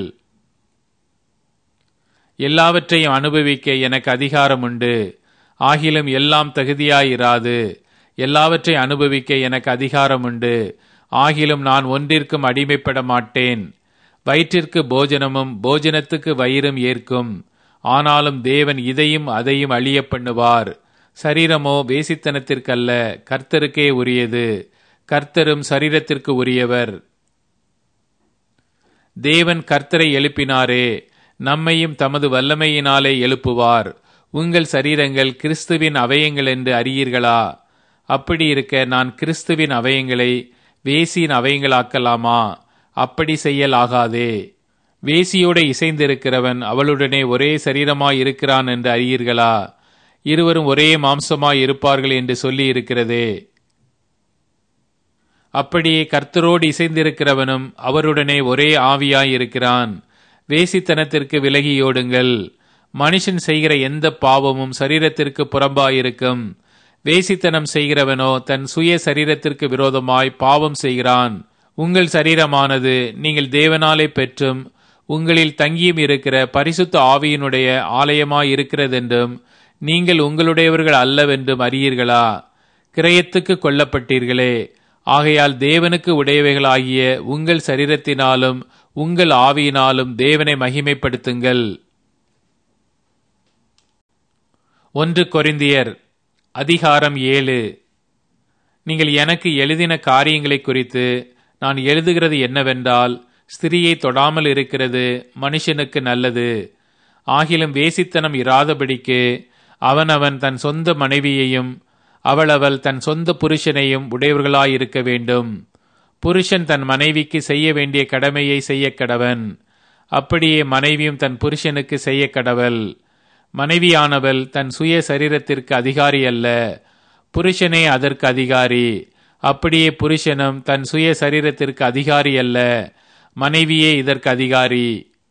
எல்லாவற்றையும் அனுபவிக்க எனக்கு அதிகாரம் உண்டு. ஆகிலும் எல்லாம் தகுதியாயிராது. எல்லாவற்றையும் அனுபவிக்க எனக்கு அதிகாரம் உண்டு. ஆகிலும் நான் ஒன்றிற்கும் அடிமைப்பட மாட்டேன். வயிற்றிற்கு போஜனமும் போஜனத்துக்கு வயிறும் ஏற்கும். ஆனாலும் தேவன் இதையும் அதையும் அழிய பண்ணுவார். சரீரமோ வேசித்தனத்திற்கல்ல, கர்த்தருக்கே உரியது. கர்த்தரும் சரீரத்திற்கு உரியவர். தேவன் கர்த்தரை எழுப்பினாரே, நம்மையும் தமது வல்லமையினாலே எழுப்புவார். உங்கள் சரீரங்கள் கிறிஸ்துவின் அவயங்கள் என்று அறியீர்களா? அப்படி இருக்க நான் கிறிஸ்துவின் அவயங்களை வேசியின் அவயங்களாக்கலாமா? அப்படி செய்யலாகாதே. வேசியோடு இசைந்திருக்கிறவன் அவளுடனே ஒரே சரீரமாய் இருக்கிறான் என்று அறியீர்களா? இருவரும் ஒரே மாம்சமாய் இருப்பார்கள் என்று சொல்லி இருக்கிறதே. அப்படியே கர்த்தரோடு இசைந்திருக்கிறவனும் அவருடனே ஒரே ஆவியாய் இருக்கிறான். வேசித்தனத்திற்கு விலகியோடுங்கள். மனுஷன் செய்கிற எந்த பாவமும் சரீரத்திற்கு புறம்பாயிருக்கும். வேசித்தனம் செய்கிறவனோ தன் சுய சரீரத்திற்கு விரோதமாய் பாவம் செய்கிறான். உங்கள் சரீரமானது நீங்கள் தேவனாலே பெற்றும் உங்களில் தங்கியும் இருக்கிற பரிசுத்த ஆவியினுடைய ஆலயமாய் இருக்கிறதென்றும் நீங்கள் உங்களுடையவர்கள் அல்லவென்றும் அறியீர்களா? கிரயத்துக்கு கொல்லப்பட்டீர்களே. ஆகையால் தேவனுக்கு உடையவைகளாகிய உங்கள் சரீரத்தினாலும் உங்கள் ஆவியினாலும் தேவனை மகிமைப்படுத்துங்கள். ஒன்று கொரிந்தியர் அதிகாரம் ஏழு. நீங்கள் எனக்கு எழுதின காரியங்களை குறித்து நான் எழுதுகிறது என்னவென்றால், ஸ்திரியை தொடாமல் இருக்கிறது மனுஷனுக்கு நல்லது. ஆகிலும் வேசித்தனம் இராதபடிக்கு அவனவன் தன் சொந்த மனைவியையும் அவளவள் தன் சொந்த புருஷனையும் உடையவர்களாயிருக்க வேண்டும். புருஷன் தன் மனைவிக்கு செய்ய வேண்டிய கடமையை செய்ய கடவன். அப்படியே மனைவியும் தன் புருஷனுக்கு செய்ய கடவள். மனைவியானவள் தன் சுய சரீரத்திற்கு அதிகாரி அல்ல, புருஷனே அதற்கு அதிகாரி. அப்படியே புருஷனும் தன் சுய சரீரத்திற்கு அதிகாரி அல்ல, மனைவியே இதற்கு அதிகாரி.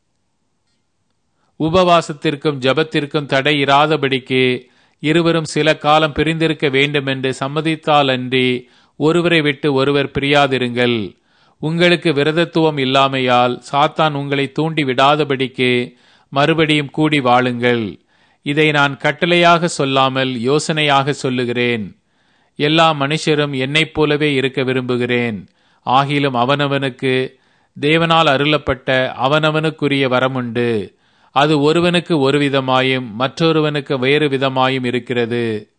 உபவாசத்திற்கும் ஜபத்திற்கும் தடை இராதபடிக்கு இருவரும் சில காலம் பிரிந்திருக்க வேண்டும் என்று சம்மதித்தால் அன்றி ஒருவரை விட்டு ஒருவர் பிரியாதிருங்கள். உங்களுக்கு விரதத்துவம் இல்லாமையால் சாத்தான் உங்களை தூண்டி விடாதபடிக்கு மறுபடியும் கூடி வாழுங்கள். இதை நான் கட்டளையாக சொல்லாமல் யோசனையாக சொல்லுகிறேன். எல்லா மனுஷரும் என்னைப் போலவே இருக்க விரும்புகிறேன். ஆகிலும் அவனவனுக்கு தேவனால் அருளப்பட்ட அவனவனுக்குரிய வரமுண்டு. அது ஒருவனுக்கு ஒரு விதமாயும் மற்றொருவனுக்கு வேறு விதமாயும் இருக்கிறது.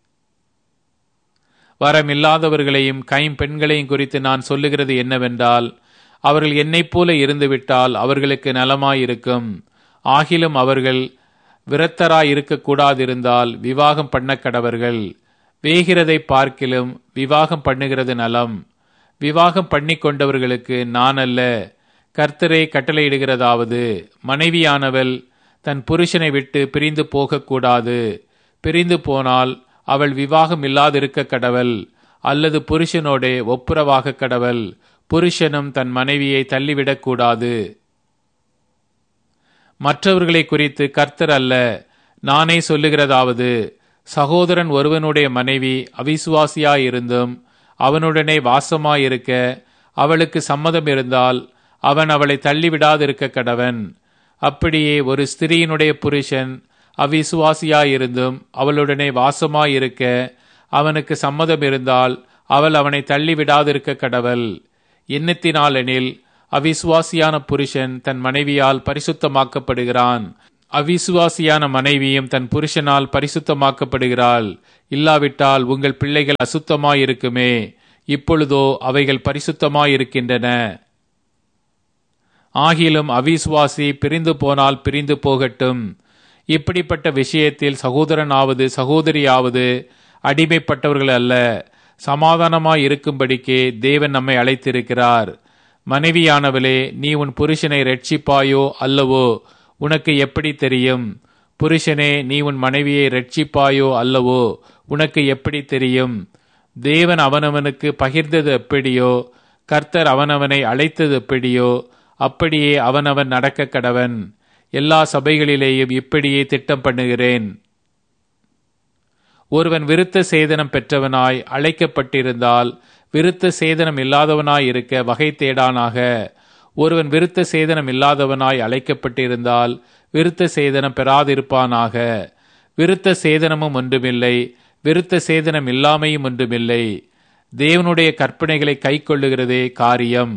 வரமில்லாதவர்களையும் கைம்பெண்களையும் குறித்து நான் சொல்லுகிறது என்னவென்றால், அவர்கள் என்னைப் போல இருந்துவிட்டால் அவர்களுக்கு நலமாயிருக்கும். ஆகிலும் அவர்கள் விரத்தராய் இருக்கக்கூடாதிருந்தால் விவாகம் பண்ண கடவர்கள். வேகிறதை பார்க்கிலும் விவாகம் பண்ணுகிறது நலம். விவாகம் பண்ணி கொண்டவர்களுக்கு நான் அல்ல, கர்த்தரே கட்டளையிடுகிறதாவது, மனைவியானவள் தன் புருஷனை விட்டு பிரிந்து போகக்கூடாது. பிரிந்து போனால் அவள் விவாகம் இல்லாதிருக்க கடவள், அல்லது புருஷனோடே ஒப்புரவாக கடவள். புருஷனும் தன் மனைவியை தள்ளிவிடக்கூடாது. மற்றவர்களை குறித்து கர்த்தர் அல்ல, நானே சொல்லுகிறதாவது, சகோதரன் ஒருவனுடைய மனைவி அவிசுவாசியாயிருந்தும் அவனுடனே வாசமாயிருக்க அவளுக்கு சம்மதம் இருந்தால் அவன் அவளை தள்ளிவிடாதிருக்க கடவன். அப்படியே ஒரு ஸ்திரீயினுடைய புருஷன் அவிசுவாசியாயிருந்தும் அவளுடனே வாசமாயிருக்க அவனுக்கு சம்மதம் இருந்தால் அவள் அவனை தள்ளிவிடாதிருக்க கடவள். எண்ணத்தினாலெனில் அவிசுவாசியான புருஷன் தன் மனைவியால் பரிசுத்தமாக்கப்படுகிறான். அவிசுவாசியான மனைவியும் தன் புருஷனால் பரிசுத்தமாக்கப்படுகிறாள். இல்லாவிட்டால் உங்கள் பிள்ளைகள் அசுத்தமாயிருக்குமே, இப்பொழுதோ அவைகள் பரிசுத்தமாயிருக்கின்றன. ஆகிலும் அவிசுவாசி பிரிந்து போனால் பிரிந்து போகட்டும். இப்படிப்பட்ட விஷயத்தில் சகோதரனாவது சகோதரியாவது அடிமைப்பட்டவர்கள் அல்ல, சமாதானமாய் இருக்கும்படிக்கே தேவன் நம்மை அழைத்திருக்கிறார். மனைவியானவளே, நீ உன் புருஷனை இரட்சிப்பாயோ அல்லவோ உனக்கு எப்படி தெரியும்? புருஷனே, நீ உன் மனைவியை இரட்சிப்பாயோ அல்லவோ உனக்கு எப்படி தெரியும்? தேவன் அவனவனுக்கு பகிர்ந்தது எப்படியோ, கர்த்தர் அவனவனை அழைத்தது எப்படியோ, அப்படியே அவனவன் நடக்க கடவன். எல்லா சபைகளிலேயும் இப்படியே திட்டம் பண்ணுகிறேன். ஒருவன் விருத்த சேதனம் பெற்றவனாய் அழைக்கப்பட்டிருந்தால் விருத்த சேதனம் இல்லாதவனாய் இருக்க வகை தேடானாக. ஒருவன் விருத்த சேதனம் இல்லாதவனாய் அழைக்கப்பட்டிருந்தால் விருத்த சேதனம் பெறாதிருப்பானாக. விருத்த சேதனமும் ஒன்றுமில்லை, விருத்த சேதனம் இல்லாமையும் ஒன்றுமில்லை. தேவனுடைய கற்பனைகளை கைக்கொள்ளுகிறதே காரியம்.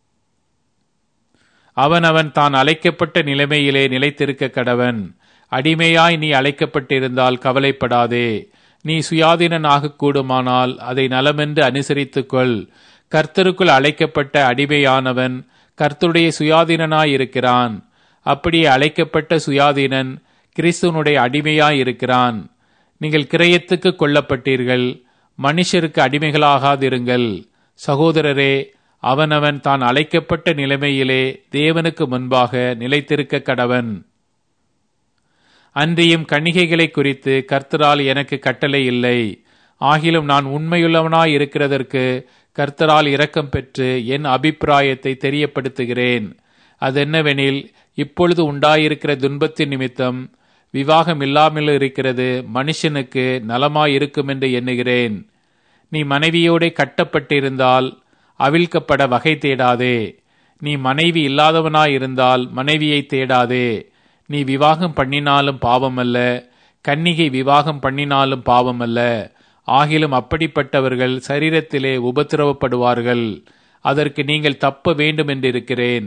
அவனவன் தான் அழைக்கப்பட்ட நிலைமையிலே நிலைத்திருக்க கடவன். அடிமையாய் நீ அழைக்கப்பட்டிருந்தால் கவலைப்படாதே. நீ சுயாதீனனாக கூடுமானால் அதை நலமென்று அனுசரித்துக்கொள். கர்த்தருக்குள் அழைக்கப்பட்ட அடிமையானவன் கர்த்தருடைய சுயாதீனனாயிருக்கிறான். அப்படியே அழைக்கப்பட்ட சுயாதீனன் கிறிஸ்துவனுடைய அடிமையாயிருக்கிறான். நீங்கள் கிரயத்துக்கு கொல்லப்பட்டீர்கள், மனுஷருக்கு அடிமைகளாகாதிருங்கள். சகோதரரே, அவனவன் தான் அழைக்கப்பட்ட நிலைமையிலே தேவனுக்கு முன்பாக நிலைத்திருக்க கடவன். அன்றியும் கன்னிகைகளை குறித்து கர்த்தரால் எனக்கு கட்டளை இல்லை. ஆகிலும் நான் உண்மையுள்ளவனாய் இருக்கிறதற்கு கர்த்தரால் இரக்கம் பெற்று என் அபிப்பிராயத்தை தெரியப்படுத்துகிறேன். அதென்னவெனில், இப்பொழுது உண்டாயிருக்கிற துன்பத்தின் நிமித்தம் விவாகம் இல்லாமல் இருக்கிறது மனுஷனுக்கு நலமாயிருக்கும் என்று எண்ணுகிறேன். நீ மனைவியோடே கட்டப்பட்டிருந்தால் அவிழ்க்கப்பட வகை தேடாதே. நீ மனைவி இல்லாதவனாயிருந்தால் மனைவியை தேடாதே. நீ விவாகம் பண்ணினாலும் பாவமல்ல, கன்னிகை விவாகம் பண்ணினாலும் பாவமல்ல. ஆகிலும் அப்படிப்பட்டவர்கள் சரீரத்திலே உபத்திரவப்படுவார்கள். அதற்கு நீங்கள் தப்ப வேண்டும் என்றிருக்கிறேன்.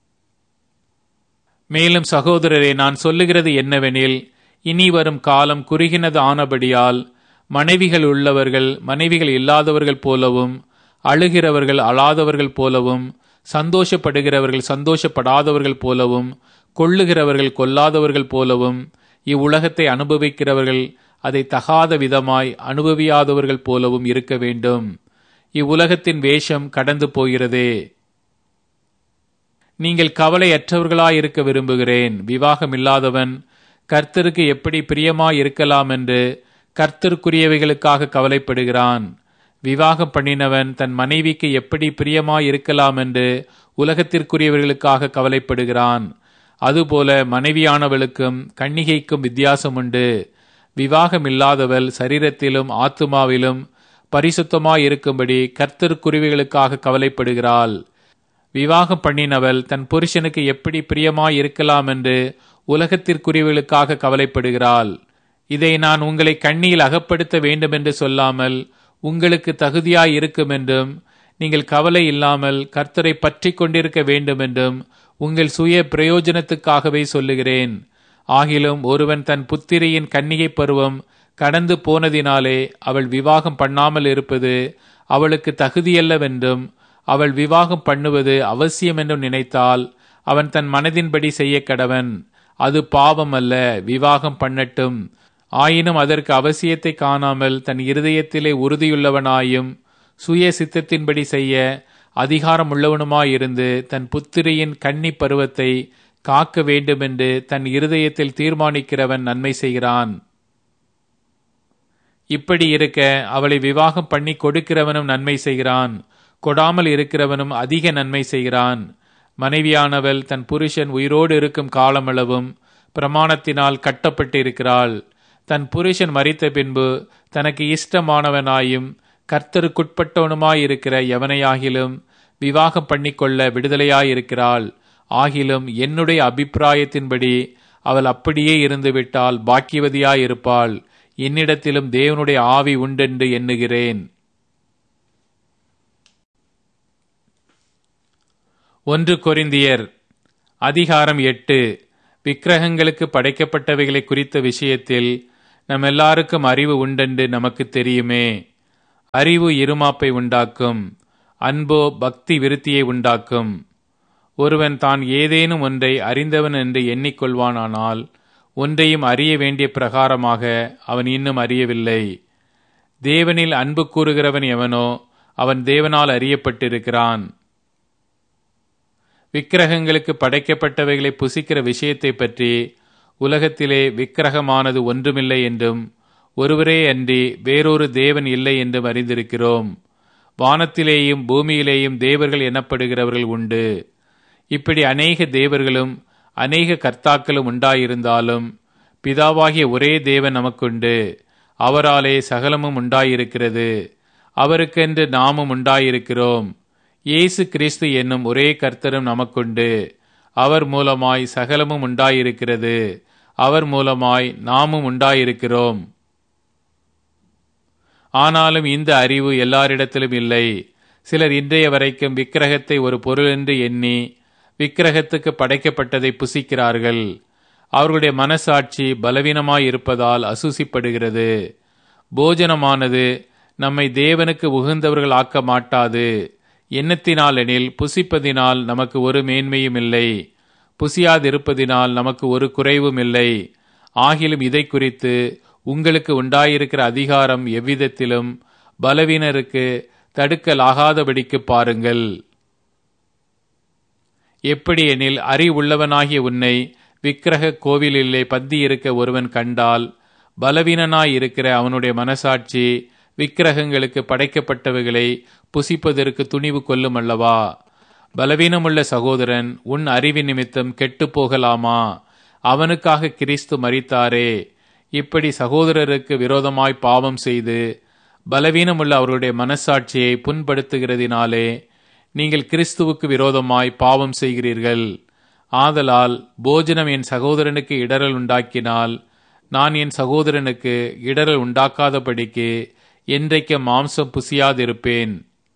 மேலும் சகோதரரே, நான் சொல்லுகிறது என்னவெனில், இனி வரும் காலம் குறுகினது ஆனபடியால் மனைவிகள் உள்ளவர்கள் மனைவிகள் இல்லாதவர்கள் போலவும், அழுகிறவர்கள் அழாதவர்கள் போலவும், சந்தோஷப்படுகிறவர்கள் சந்தோஷப்படாதவர்கள் போலவும், கொள்ளுகிறவர்கள் கொல்லாதவர்கள் போலவும், இவ்வுலகத்தை அனுபவிக்கிறவர்கள் அதை தகாத விதமாய் அனுபவியாதவர்கள் போலவும் இருக்க வேண்டும். இவ்வுலகத்தின் வேஷம் கடந்து போகிறதே. நீங்கள் கவலையற்றவர்களாயிருக்க விரும்புகிறேன். விவாகம் இல்லாதவன் கர்த்தருக்கு எப்படி பிரியமாய் இருக்கலாம் என்று கர்த்தருக்குரியவைகளுக்காக கவலைப்படுகிறான். விவாகம் பண்ணினவன் தன் மனைவிக்கு எப்படி பிரியமாய் இருக்கலாம் என்று உலகத்திற்குரியவர்களுக்காக கவலைப்படுகிறான். அதுபோல மனைவியானவளுக்கும் கன்னிகைக்கும் வித்தியாசம் உண்டு. விவாகம் இல்லாதவள் சரீரத்திலும் ஆத்துமாவிலும் பரிசுத்தமாயிருக்கும்படி கர்த்தருக்குரியவைகளுக்காக கவலைப்படுகிறாள். விவாகம் பண்ணினவள் தன் புருஷனுக்கு எப்படி பிரியமாய் இருக்கலாம் என்று உலகத்திற்குரியவர்களுக்காக கவலைப்படுகிறாள். இதை நான் உங்களை கண்ணியில் அகப்படுத்த வேண்டும் என்று சொல்லாமல் உங்களுக்கு தகுதியாய் இருக்கும் என்றும், நீங்கள் கவலை இல்லாமல் கர்த்தரை பற்றி கொண்டிருக்க வேண்டும் என்றும் உங்கள் சுய பிரயோஜனத்துக்காகவே சொல்லுகிறேன். ஆகிலும் ஒருவன் தன் புத்திரியின் கன்னிகை பருவம் கடந்து போனதினாலே அவள் விவாகம் பண்ணாமல் இருப்பது அவளுக்கு தகுதியல்லவென்றும், அவள் விவாகம் பண்ணுவது அவசியம் என்றும் நினைத்தால் அவன் தன் மனதின்படி செய்ய கடவன். அது பாவம் அல்ல, விவாகம் பண்ணட்டும். ஆயினும் அதற்கு அவசியத்தை காணாமல் தன் இருதயத்திலே உறுதியுள்ளவனாயும் சுய சித்தத்தின்படி செய்ய அதிகாரம் உள்ளவனுமாயிருந்து தன் புத்திரியின் கன்னி பருவத்தை காக்க வேண்டுமென்று தன் இருதயத்தில் தீர்மானிக்கிறவன் நன்மை செய்கிறான். இப்படி இருக்க அவளை விவாகம் பண்ணி கொடுக்கிறவனும் நன்மை செய்கிறான், கொடாமல் இருக்கிறவனும் அதிக நன்மை செய்கிறான். மனைவியானவள் தன் புருஷன் உயிரோடு இருக்கும் காலமளவும் பிரமாணத்தினால் கட்டப்பட்டிருக்கிறாள். தன் புருஷன் மரித்த பின்பு தனக்கு இஷ்டமானவனாயும் கர்த்தருக்குட்பட்டவனுமாயிருக்கிற எவனையாகிலும் விவாகம் பண்ணிக்கொள்ள விடுதலையாயிருக்கிறாள். ஆகிலும் என்னுடைய அபிப்பிராயத்தின்படி அவள் அப்படியே இருந்துவிட்டால் பாக்கியவதியாயிருப்பாள். என்னிடத்திலும் தேவனுடைய ஆவி உண்டென்று எண்ணுகிறேன். ஒன்று கொரிந்தியர் அதிகாரம் எட்டு. விக்கிரகங்களுக்கு படைக்கப்பட்டவைகளை குறித்த விஷயத்தில் நம் எல்லாருக்கும் அறிவு உண்டென்று நமக்கு தெரியுமே. அறிவு இருமாப்பை உண்டாக்கும், அன்போ பக்தி விருத்தியை உண்டாக்கும். ஒருவன் தான் ஏதேனும் ஒன்றை அறிந்தவன் என்று எண்ணிக்கொள்வானானால் ஒன்றையும் அறிய வேண்டிய பிரகாரமாக அவன் இன்னும் அறியவில்லை. தேவனில் அன்பு கூறுகிறவன் எவனோ அவன் தேவனால் அறியப்பட்டிருக்கிறான். விக்கிரகங்களுக்கு படைக்கப்பட்டவைகளை புசிக்கிற விஷயத்தை பற்றி உலகத்திலே விக்கிரகமானது ஒன்றுமில்லை என்றும் ஒருவரே அன்றி வேறொரு தேவன் இல்லை என்றும் அறிந்திருக்கிறோம். வானத்திலேயும் பூமியிலேயும் தேவர்கள் எனப்படுகிறவர்கள் உண்டு. இப்படி அநேக தேவர்களும் அநேக கர்த்தாக்களும் உண்டாயிருந்தாலும் பிதாவாகிய ஒரே தேவன் நமக்குண்டு. அவராலே சகலமும் உண்டாயிருக்கிறது, அவருக்கென்று நாமும் உண்டாயிருக்கிறோம். இயேசு கிறிஸ்து என்னும் ஒரே கர்த்தரும் நமக்குண்டு. அவர் மூலமாய் சகலமும் உண்டாயிருக்கிறது, அவர் மூலமாய் நாமும் உண்டாயிருக்கிறோம். ஆனாலும் இந்த அறிவு எல்லாரிடத்திலும் இல்லை. சிலர் இன்றைய வரைக்கும் விக்கிரகத்தை ஒரு பொருள் என்று எண்ணி விக்கிரகத்துக்கு படைக்கப்பட்டதை புசிக்கிறார்கள். அவர்களுடைய மனசாட்சி பலவீனமாய் இருப்பதால் அசூசிப்படுகிறது. போஜனமானது நம்மை தேவனுக்கு உகந்தவர்கள் ஆக்க மாட்டாது. எண்ணத்தினால் எனில் புசிப்பதினால் நமக்கு ஒரு மேன்மையும் இல்லை, புசியாதிருப்பதினால் நமக்கு ஒரு குறைவும் இல்லை. ஆகிலும் இதை குறித்து உங்களுக்கு உண்டாயிருக்கிற அதிகாரம் எவ்விதத்திலும் பலவீனருக்கு தடுக்கலாகாதபடிக்கு பாருங்கள். எப்படி எனில் அறிவுள்ளவனாகிய உன்னை விக்கிரக கோவிலிலே பந்தியிருக்க ஒருவன் கண்டால் பலவீனனாயிருக்கிற அவனுடைய மனசாட்சி விக்கிரகங்களுக்கு படைக்கப்பட்டவைகளை புசிப்பதற்கு துணிவு கொள்ளும் அல்லவா? பலவீனமுள்ள சகோதரன் உன் அறிவு நிமித்தம் கெட்டு போகலாமா? அவனுக்காக கிறிஸ்து மரித்தாரே. இப்படி சகோதரருக்கு விரோதமாய் பாவம் செய்து பலவீனமுள்ள அவருடைய மனசாட்சியை புண்படுத்துகிறதினாலே நீங்கள் கிறிஸ்துவுக்கு விரோதமாய் பாவம் செய்கிறீர்கள். ஆதலால் போஜனம் என் சகோதரனுக்கு இடரல் உண்டாக்கினால் நான் என் சகோதரனுக்கு இடரல் உண்டாக்காதபடிக்கு என்றைக்கு மாம்சம் புசியாதிருப்பேன்.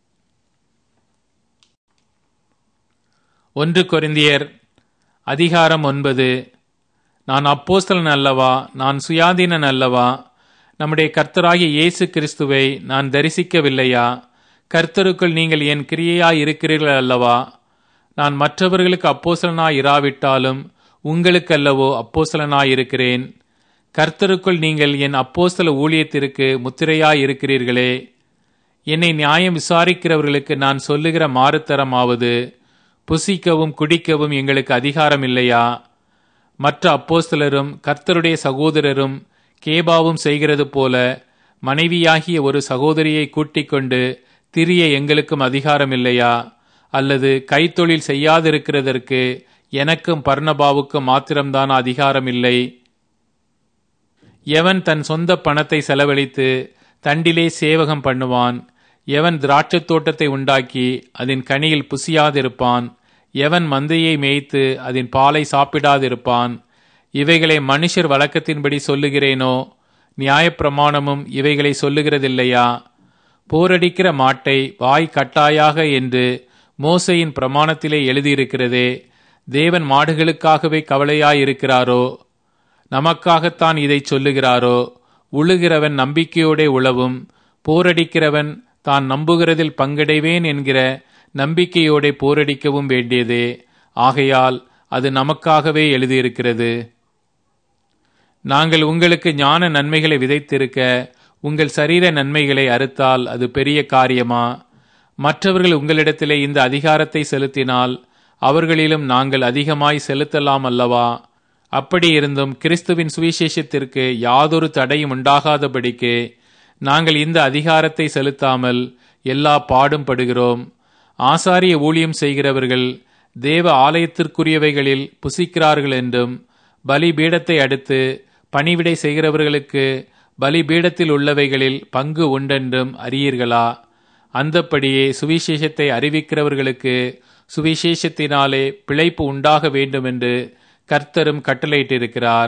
ஒன்று கொரிந்தியர் அதிகாரம் ஒன்பது. நான் அப்போஸ்தலன் அல்லவா? நான் சுயாதீனன் அல்லவா? நம்முடைய கர்த்தராகிய இயேசு கிறிஸ்துவை நான் தரிசிக்கவில்லையா? கர்த்தருக்குள் நீங்கள் என் கிரியையாய் இருக்கிறீர்கள் அல்லவா? நான் மற்றவர்களுக்கு அப்போஸ்தலனாய் இராவிட்டாலும் உங்களுக்கல்லவோ அப்போஸ்தலனாய் இருக்கிறேன். கர்த்தருக்குள் நீங்கள் என் அப்போஸ்தல ஊழியத்திற்கு முத்திரையாய் இருக்கிறீர்களே. என்னை நியாயம் விசாரிக்கிறவர்களுக்கு நான் சொல்லுகிற மாறுத்தரமாவது, புசிக்கவும் குடிக்கவும் எங்களுக்கு அதிகாரம் இல்லையா? மற்ற அப்போஸ்தலரும் கர்த்தருடைய சகோதரரும் கேபாவும் செய்கிறது போல மனைவியாகிய ஒரு சகோதரியை கூட்டிக் கொண்டு திரிய எங்களுக்கும் அதிகாரம் இல்லையா? அல்லது கைத்தொழில் செய்யாதிருக்கிறதற்கு எனக்கும் பர்னபாவுக்கும் மாத்திரம்தான் அதிகாரம் இல்லை? எவன் தன் சொந்த பணத்தை செலவழித்து தண்டிலே சேவகம் பண்ணுவான்? எவன் திராட்சத் தோட்டத்தை உண்டாக்கி அதன் கனியில் புசியாதிருப்பான்? எவன் மந்தையை மேய்த்து அதன் பாலை சாப்பிடாதிருப்பான்? இவைகளை மனுஷர் வழக்கத்தின்படி சொல்லுகிறேனோ? நியாயப்பிரமாணமும் இவைகளை சொல்லுகிறதில்லையா? போரடிக்கிற மாட்டை வாய் கட்டாயாக என்று மோசையின் பிரமாணத்திலே எழுதியிருக்கிறதே. தேவன் மாடுகளுக்காகவே கவலையாயிருக்கிறாரோ? நமக்காகத்தான் இதை சொல்லுகிறாரோ? உழுகிறவன் நம்பிக்கையோடே உழவும், போரடிக்கிறவன் தான் நம்புகிறதில் பங்கடைவேன் என்கிற நம்பிக்கையோடே போரடிக்கவும் வேண்டியதே. ஆகையால் அது நமக்காகவே எழுதியிருக்கிறது. நாங்கள் உங்களுக்கு ஞான நன்மைகளை விதைத்திருக்க உங்கள் சரீர நன்மைகளை அறுத்தால் அது பெரிய காரியமா? மற்றவர்கள் உங்களிடத்திலே இந்த அதிகாரத்தை செலுத்தினால் அவர்களிலும் நாங்கள் அதிகமாய் செலுத்தலாம் அல்லவா? அப்படி இருந்தும் கிறிஸ்துவின் சுவிசேஷத்திற்கு யாதொரு தடையும் உண்டாகாதபடிக்கு நாங்கள் இந்த அதிகாரத்தை செலுத்தாமல் எல்லா பாடும் படுகிறோம். ஆசாரிய ஊழியம் செய்கிறவர்கள் தேவ ஆலயத்திற்குரியவைகளில் புசிக்கிறார்கள் என்றும், பலிபீடத்தை அடுத்து பணிவிடை செய்கிறவர்களுக்கு பலிபீடத்தில் உள்ளவைகளில் பங்கு உண்டென்றும் அறியீர்களா? அந்தப்படியே சுவிசேஷத்தை அறிவிக்கிறவர்களுக்கு சுவிசேஷத்தினாலே பிழைப்பு உண்டாக வேண்டும் என்று கர்த்தரும் கட்டளையிட்டிருக்கிறார்.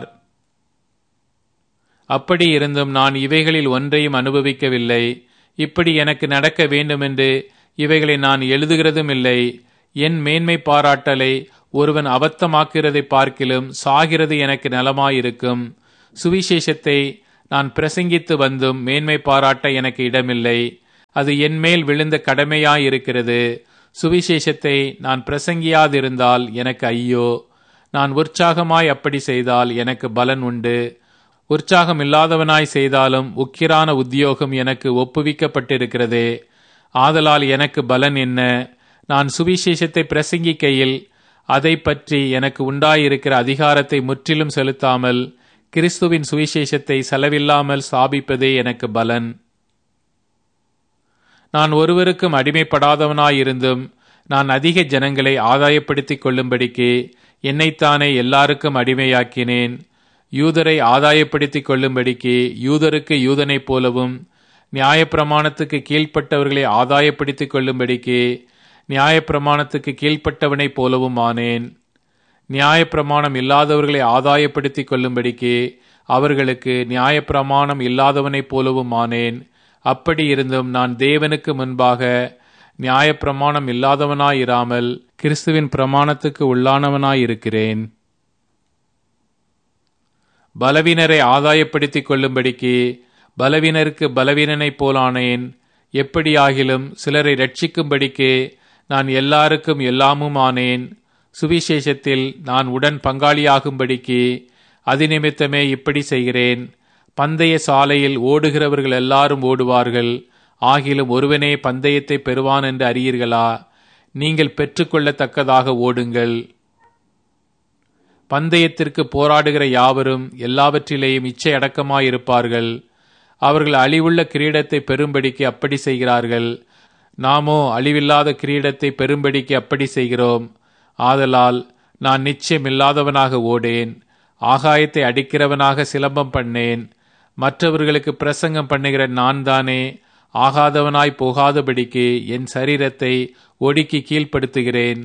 அப்படி இருந்தும் நான் இவைகளில் ஒன்றையும் அனுபவிக்கவில்லை. இப்படி எனக்கு நடக்க வேண்டுமென்று இவைகளை நான் எழுதுகிறதும் இல்லை. என் மேன்மை பாராட்டலை ஒருவன் அபத்தமாக்குறதை பார்க்கிலும் சாகிறது எனக்கு நலமாயிருக்கும். சுவிசேஷத்தை நான் பிரசங்கித்து வந்தும் மேன்மை பாராட்ட எனக்கு இடமில்லை. அது என்மேல் விழுந்த கடமையாயிருக்கிறது. சுவிசேஷத்தை நான் பிரசங்கியாதிருந்தால் எனக்கு ஐயோ! நான் உற்சாகமாய் அப்படி செய்தால் எனக்கு பலன் உண்டு. உற்சாகம் இல்லாதவனாய் செய்தாலும் உக்கிரான உத்தியோகம் எனக்கு ஒப்புவிக்கப்பட்டிருக்கிறதே. ஆதலால் எனக்கு பலன் என்ன? நான் சுவிசேஷத்தை பிரசங்கிக்கையில் அதை பற்றி எனக்கு உண்டாயிருக்கிற அதிகாரத்தை முற்றிலும் செலுத்தாமல் கிறிஸ்துவின் சுவிசேஷத்தை செலவில்லாமல் ஸ்தாபிப்பதே எனக்கு பலன். நான் ஒருவருக்கும் அடிமைப்படாதவனாயிருந்தும் நான் அதிக ஜனங்களை ஆதாயப்படுத்திக் கொள்ளும்படிக்கு என்னைத்தானே எல்லாருக்கும் அடிமையாக்கினேன். யூதரை ஆதாயப்படுத்திக் கொள்ளும்படிக்கு யூதருக்கு யூதனைப் போலவும், நியாயப்பிரமாணத்துக்கு கீழ்ப்பட்டவர்களை ஆதாயப்படுத்திக் கொள்ளும்படிக்கு நியாயப்பிரமாணத்துக்கு கீழ்ப்பட்டவனைப் போலவும் ஆனேன். நியாயப்பிரமாணம் இல்லாதவர்களை ஆதாயப்படுத்திக் கொள்ளும்படிக்கு அவர்களுக்கு நியாயப்பிரமாணம் இல்லாதவனைப் போலவும் ஆனேன். அப்படி இருந்தும் நான் தேவனுக்கு முன்பாக நியாயப்பிரமாணம் இல்லாதவனாயிராமல் கிறிஸ்துவின் பிரமாணத்துக்கு உள்ளானவனாயிருக்கிறேன். பலவீனரை ஆதாயப்படுத்திக் கொள்ளும்படிக்கு பலவீனருக்கு பலவீனனைப் போலானேன். எப்படியாகிலும் சிலரை ரட்சிக்கும்படிக்கு நான் எல்லாருக்கும் எல்லாமும் ஆனேன். சுவிசேஷத்தில் நான் உடன் பங்காளியாகும்படிக்கு அதிநிமித்தமே இப்படி செய்கிறேன். பந்தய சாலையில் ஓடுகிறவர்கள் எல்லாரும் ஓடுவார்கள், ஆகிலும் ஒருவனே பந்தயத்தை பெறுவான் என்று அறியீர்களா? நீங்கள் பெற்றுக்கொள்ளத்தக்கதாக ஓடுங்கள். பந்தயத்திற்கு போராடுகிற யாவரும் எல்லாவற்றிலேயும் இச்சை அடக்கமாயிருப்பார்கள். அவர்கள் அழிவுள்ள கிரீடத்தை பெறும்படிக்கு அப்படி செய்கிறார்கள். நாமோ அழிவில்லாத கிரீடத்தை பெறும்படிக்கு அப்படி செய்கிறோம். ஆதலால் நான் நிச்சயமில்லாதவனாக ஓடேன், ஆகாயத்தை அடிக்கிறவனாக சிலம்பம் பண்ணேன். மற்றவர்களுக்கு பிரசங்கம் பண்ணுகிற நான் தானே ஆகாதவனாய் போகாதபடிக்கு என் சரீரத்தை ஒடுக்கி கீழ்ப்படுத்துகிறேன்.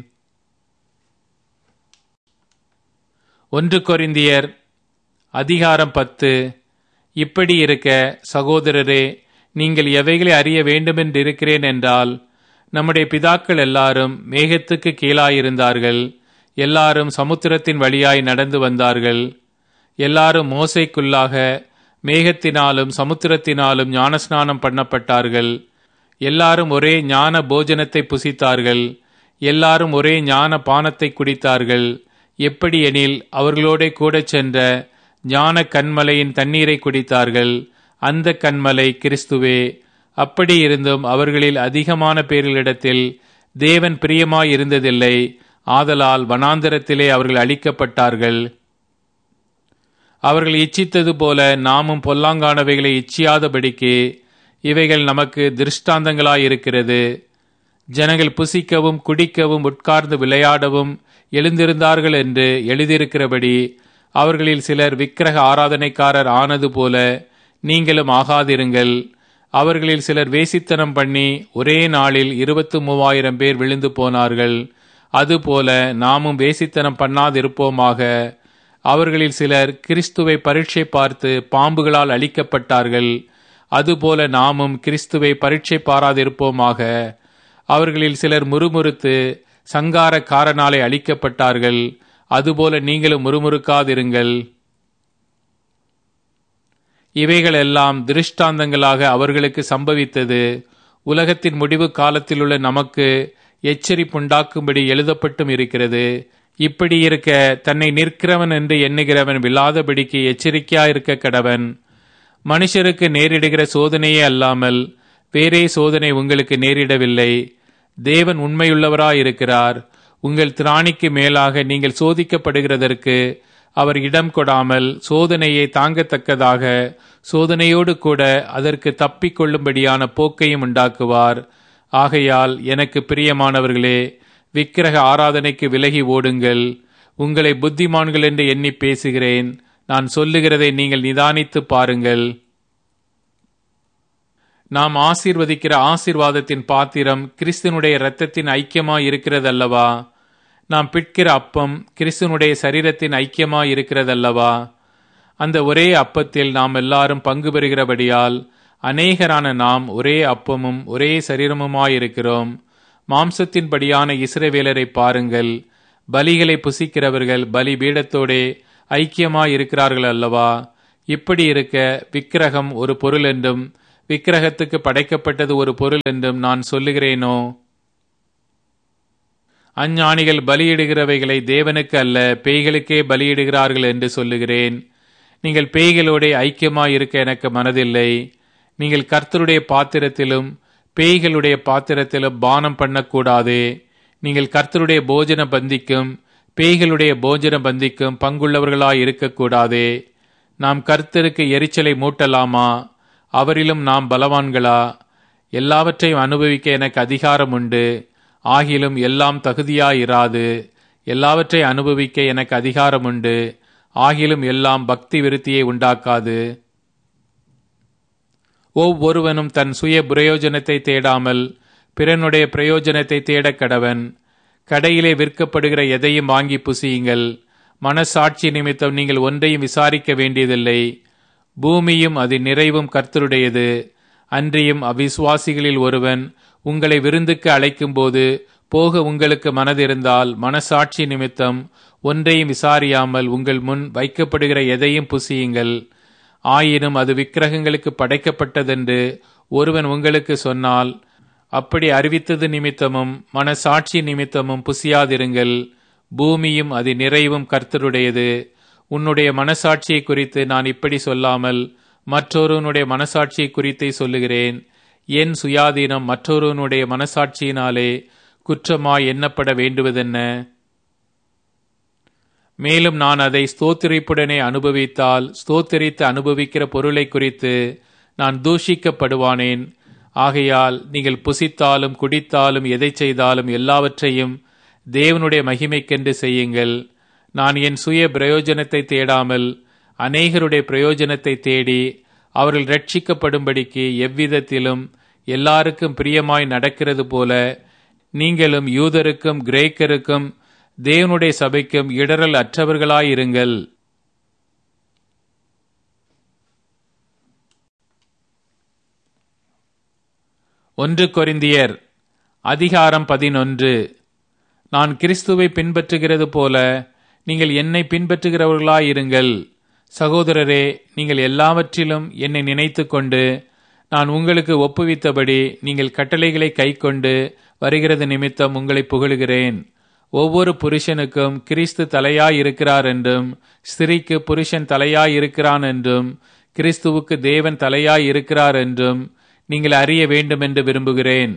ஒன்று கொரிந்தியர் அதிகாரம் பத்து. இப்படி இருக்க சகோதரரே, நீங்கள் எவைகளை அறிய வேண்டுமென்றிருக்கிறேன் என்றால், நம்முடைய பிதாக்கள் எல்லாரும் மேகத்துக்கு கீழாயிருந்தார்கள். எல்லாரும் சமுத்திரத்தின் வழியாய் நடந்து வந்தார்கள். எல்லாரும் மோசைக்குள்ளாக மேகத்தினாலும் சமுத்திரத்தினாலும் ஞானஸ்நானம் பண்ணப்பட்டார்கள். எல்லாரும் ஒரே ஞான போஜனத்தை புசித்தார்கள். எல்லாரும் ஒரே ஞான பானத்தை குடித்தார்கள். எப்படி எனில் அவர்களோட கூட சென்ற ஞான கன்மலையின் தண்ணீரை குடித்தார்கள். அந்த கன்மலை கிறிஸ்துவே. அப்படி இருந்தும் அவர்களில் அதிகமான பேர்களிடத்தில் தேவன் பிரியமாயிருந்ததில்லை. ஆதலால் வனாந்தரத்திலே அவர்கள் அழிக்கப்பட்டார்கள். அவர்கள் இச்சித்தது போல நாமும் பொல்லாங்கானவைகளை இச்சியாதபடிக்கு இவைகள் நமக்கு திருஷ்டாந்தங்களாயிருக்கிறது. ஜனங்கள் புசிக்கவும் குடிக்கவும் உட்கார்ந்து விளையாடவும் எழுந்திருந்தார்கள் என்று எழுதியிருக்கிறபடி அவர்களில் சிலர் விக்கிரக ஆராதனைக்காரர் ஆனது போல நீங்களும் ஆகாதிருங்கள். அவர்களில் சிலர் வேசித்தனம் பண்ணி ஒரே நாளில் இருபத்து மூவாயிரம் பேர் விழுந்து போனார்கள். அதுபோல நாமும் வேசித்தனம் பண்ணாதிருப்போமாக. அவர்களில் சிலர் கிறிஸ்துவை பரீட்சை பார்த்து பாம்புகளால் அழிக்கப்பட்டார்கள். அதுபோல நாமும் கிறிஸ்துவை பரீட்சை பாராதிருப்போமாக. அவர்களில் சிலர் முறுமுறுத்து சங்காரக்காரனாலே அழிக்கப்பட்டார்கள். அதுபோல நீங்களும் முறுமுறுக்காதிருங்கள். இவைகளெல்லாம் திருஷ்டாந்தங்களாக அவர்களுக்கு சம்பவித்தது. உலகத்தின் முடிவு காலத்திலுள்ள நமக்கு எச்சரிப்புண்டாக்கும்படி எழுதப்பட்டும் இருக்கிறது. இப்படி இருக்க தன்னை நிற்கிறவன் என்று எண்ணுகிறவன் விழாதபடிக்கு எச்சரிக்கையாயிருக்க கடவன். மனுஷருக்கு நேரிடுகிற சோதனையே அல்லாமல் வேறே சோதனை உங்களுக்கு நேரிடவில்லை. தேவன் உண்மையுள்ளவராயிருக்கிறார். உங்கள் திராணிக்கு மேலாக நீங்கள் சோதிக்கப்படுகிறதற்கு அவர் இடம் கொடாமல் சோதனையை தாங்கத்தக்கதாக சோதனையோடு கூட அதற்கு தப்பிக்கொள்ளும்படியான போக்கையும் உண்டாக்குவார். ஆகையால் எனக்கு பிரியமானவர்களே, விக்கிரக ஆராதனைக்கு விலகி ஓடுங்கள். உங்களை புத்திமான்கள் என்று எண்ணி பேசுகிறேன். நான் சொல்லுகிறதை நீங்கள் நிதானித்து பாருங்கள். நாம் ஆசீர்வதிக்கிற ஆசீர்வாதத்தின் பாத்திரம் கிறிஸ்துனுடைய இரத்தத்தின் ஐக்கியமாய் இருக்கிறதல்லவா? நாம் பிட்கிற அப்பம் கிறிஸ்துனுடைய சரீரத்தின் ஐக்கியமாய் இருக்கிறதல்லவா? அந்த ஒரே அப்பத்தில் நாம் எல்லாரும் பங்கு பெறுகிறபடியால் அநேகரான நாம் ஒரே அப்பமும் ஒரே சரீரமுமாயிருக்கிறோம். மாம்சத்தின்படியான இஸ்ரவேலரை பாருங்கள். பலிகளை புசிக்கிறவர்கள் பலி பீடத்தோடே ஐக்கியமாய் இருக்கிறார்கள் அல்லவா? இப்படி இருக்க விக்கிரகம் ஒரு பொருள் என்றும் விக்கிரகத்துக்கு படைக்கப்பட்டது ஒரு பொருள் என்றும் நான் சொல்லுகிறேனோ? அஞ்ஞானிகள் பலியிடுகிறவைகளை தேவனுக்கு அல்ல பேய்களுக்கே பலியிடுகிறார்கள் என்று சொல்லுகிறேன். நீங்கள் பேய்களோட ஐக்கியமாய் இருக்க எனக்கு மனதில்லை. நீங்கள் கர்த்தருடைய பாத்திரத்திலும் பேய்களுடைய பாத்திரத்திலும் பானம் பண்ணக்கூடாது. நீங்கள் கர்த்தருடைய போஜன பந்திக்கும் பேய்களுடைய போஜன பந்திக்கும் பங்குள்ளவர்களாய் இருக்கக்கூடாது. நாம் கர்த்தருக்கு எரிச்சலை மூட்டலாமா? அவரிலும் நாம் பலவான்களா? எல்லாவற்றையும் அனுபவிக்க எனக்கு அதிகாரம் உண்டு. ஆகிலும் எல்லாம் தகுதியாயிராது. எல்லாவற்றை அனுபவிக்க எனக்கு அதிகாரம் உண்டு. ஆகிலும் எல்லாம் பக்தி விருத்தியை உண்டாக்காது. ஒவ்வொருவனும் தன் சுய பிரயோஜனத்தை தேடாமல் பிறனுடைய பிரயோஜனத்தை தேடக் கடவன். கடையிலே விற்கப்படுகிற எதையும் வாங்கி புசியுங்கள். மனசாட்சி நிமித்தம் நீங்கள் ஒன்றையும் விசாரிக்க வேண்டியதில்லை. பூமியும் அது நிறைவும் கர்த்தருடையது. அன்றியும் அவிசுவாசிகளில் ஒருவன் உங்களை விருந்துக்கு அழைக்கும் போது போக உங்களுக்கு மனதிருந்தால் மனசாட்சி நிமித்தம் ஒன்றையும் விசாரியாமல் உங்கள் முன் வைக்கப்படுகிற எதையும் புசியுங்கள். ஆயினும் அது விக்கிரகங்களுக்கு படைக்கப்பட்டதென்று ஒருவன் உங்களுக்கு சொன்னால் அப்படி அறிவித்தது நிமித்தமும் மனசாட்சி நிமித்தமும் புசியாதிருங்கள். பூமியும் அது நிறைவும் கர்த்தருடையது. உன்னுடைய மனசாட்சியை குறித்து நான் இப்படி சொல்லாமல் மற்றொருவனுடைய மனசாட்சியை குறித்தே சொல்லுகிறேன். என் சுயாதீனம் மற்றொருவனுடைய மனசாட்சியினாலே குற்றமாய் எண்ணப்பட வேண்டுவதென்ன? மேலும் நான் அதை ஸ்தோத்திரிப்புடனே அனுபவித்தால் ஸ்தோத்திரித்து அனுபவிக்கிற பொருளை குறித்து நான் தூஷிக்கப்படுவானேன். ஆகையால் நீங்கள் புசித்தாலும் குடித்தாலும் எதை செய்தாலும் எல்லாவற்றையும் தேவனுடைய மகிமைக்கென்று செய்யுங்கள். நான் என் சுய பிரயோஜனத்தை தேடாமல் அநேகருடைய பிரயோஜனத்தை தேடி அவர்கள் ரட்சிக்கப்படும்படிக்கு எவ்விதத்திலும் எல்லாருக்கும் பிரியமாய் நடக்கிறது போல நீங்களும் யூதருக்கும் கிரேக்கருக்கும் தேவனுடைய சபைக்கும் இடரல் அற்றவர்களாயிருங்கள். ஒன்று கொரிந்தியர் அதிகாரம் பதினொன்று. நான் கிறிஸ்துவை பின்பற்றுகிறது போல நீங்கள் என்னை பின்பற்றுகிறவர்களாயிருங்கள். சகோதரரே, நீங்கள் எல்லாவற்றிலும் என்னை நினைத்து கொண்டு நான் உங்களுக்கு ஒப்புவித்தபடி நீங்கள் கட்டளைகளை கைக்கொண்டு வருகிறது நிமித்தம் உங்களை புகழுகிறேன். ஒவ்வொரு புருஷனுக்கும் கிறிஸ்து தலையாயிருக்கிறார் என்றும் ஸ்திரீக்கு புருஷன் தலையாயிருக்கிறான் என்றும் கிறிஸ்துவுக்கு தேவன் தலையாயிருக்கிறார் என்றும் நீங்கள் அறிய வேண்டும் என்று விரும்புகிறேன்.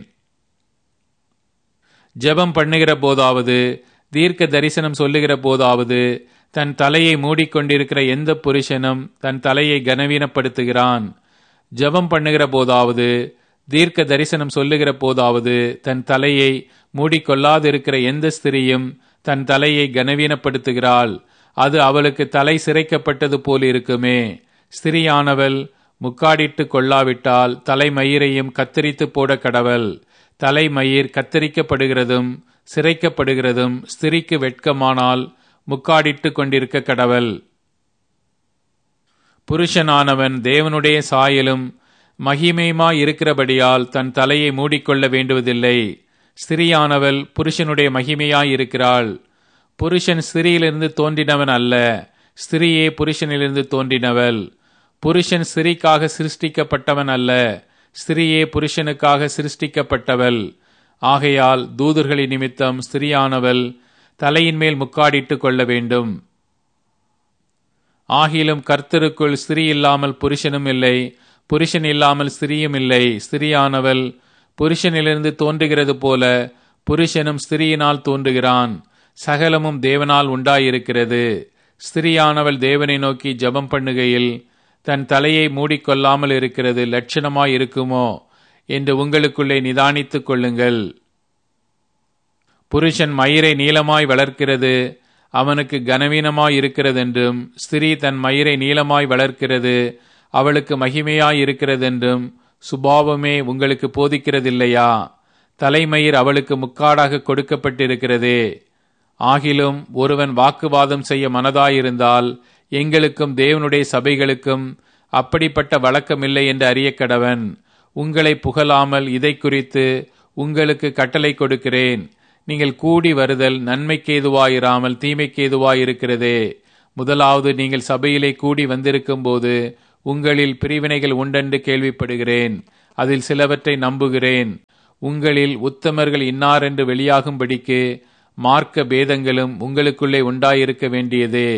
ஜெபம் பண்ணுகிற போதாவது தீர்க்க தரிசனம் சொல்லுகிற போதாவது தன் தலையை மூடிக்கொண்டிருக்கிற எந்த புருஷனும் தன் தலையை கனவீனப்படுத்துகிறான். ஜெபம் பண்ணுகிற போதாவது தீர்க்க தரிசனம் சொல்லுகிற போதாவது தன் தலையை மூடிக்கொள்ளாதிருக்கிற எந்த ஸ்திரீயும் தன் தலையை கனவீனப்படுத்துகிறாள். அது அவளுக்கு தலை சிரைக்கப்பட்டது போல் இருக்குமே. ஸ்திரீயானவள் முக்காடிட்டு கொள்ளாவிட்டால் தலைமயிரையும் கத்தரித்து போட கடவள். தலைமயிர் கத்தரிக்கப்படுகிறதும் சிரைக்கப்படுகிறதும் ஸ்திரீக்கு வெட்கமானால் முக்காடிட்டு கொண்டிருக்க கடவள். புருஷனானவன் தேவனுடைய சாயலும் மகிமையுமாய் இருக்கிறபடியால் தன் தலையை மூடிக்கொள்ள வேண்டுவதில்லை. ஸ்திரீயானவள் புருஷனுடைய மகிமையாய் இருக்கிறாள். புருஷன் ஸ்திரீயிலிருந்து தோன்றினவன் அல்ல, ஸ்திரீயே புருஷனிலிருந்து தோன்றினவள். புருஷன் ஸ்திரீக்காக சிருஷ்டிக்கப்பட்டவன் அல்ல, ஸ்திரீயே புருஷனுக்காக சிருஷ்டிக்கப்பட்டவள். ஆகையால் தூதர்களின் நிமித்தம் ஸ்திரீயானவள் தலையின் மேல் முக்காடிட்டு கொள்ள வேண்டும். ஆகிலும் கர்த்தருக்குள் ஸ்திரீ இல்லாமல் புருஷனும் இல்லை, புருஷன் இல்லாமல் ஸ்திரீயும் இல்லை. ஸ்திரீயானவள் புருஷனிலிருந்து தோன்றுகிறது போல புருஷனும் ஸ்திரீயினால் தோன்றுகிறான். சகலமும் தேவனால் உண்டாயிருக்கிறது. ஸ்திரீயானவள் தேவனை நோக்கி ஜெபம் பண்ணுகையில் தன் தலையை மூடிக்கொள்ளாமல் இருக்கிறது லட்சணமாய் இருக்குமோ என்று உங்களுக்குள்ளே நிதானித்துக் கொள்ளுங்கள். புருஷன் மயிரை நீளமாய் வளர்க்கிறது அவனுக்கு கனவீனமாய் இருக்கிறதென்றும், ஸ்திரீ தன் மயிரை நீளமாய் வளர்க்கிறது அவளுக்கு மகிமையாய் இருக்கிறதென்றும் சுபாவமே உங்களுக்கு போதிக்கிறதில்லையா? தலைமயிர் அவளுக்கு முக்காடாக கொடுக்கப்பட்டிருக்கிறதே. ஆகிலும் ஒருவன் வாக்குவாதம் செய்ய மனதாயிருந்தால் எங்களுக்கும் தேவனுடைய சபைகளுக்கும் அப்படிப்பட்ட வழக்கமில்லை என்று அறிய கடவன். உங்களை புகழாமல் இதை குறித்து உங்களுக்கு கட்டளை கொடுக்கிறேன். நீங்கள் கூடி வருதல் நன்மைக்கேதுவாயிராமல் தீமைக்கேதுவாயிருக்கிறதே. முதலாவது நீங்கள் சபையிலே கூடி வந்திருக்கும் போது உங்களில் பிரிவினைகள் உண்டென்று கேள்விப்படுகிறேன். அதில் சிலவற்றை நம்புகிறேன். உங்களில் உத்தமர்கள் இன்னாரென்று வெளியாகும்படிக்கு மார்க்க பேதங்களும் உங்களுக்குள்ளே உண்டாயிருக்க வேண்டியதே.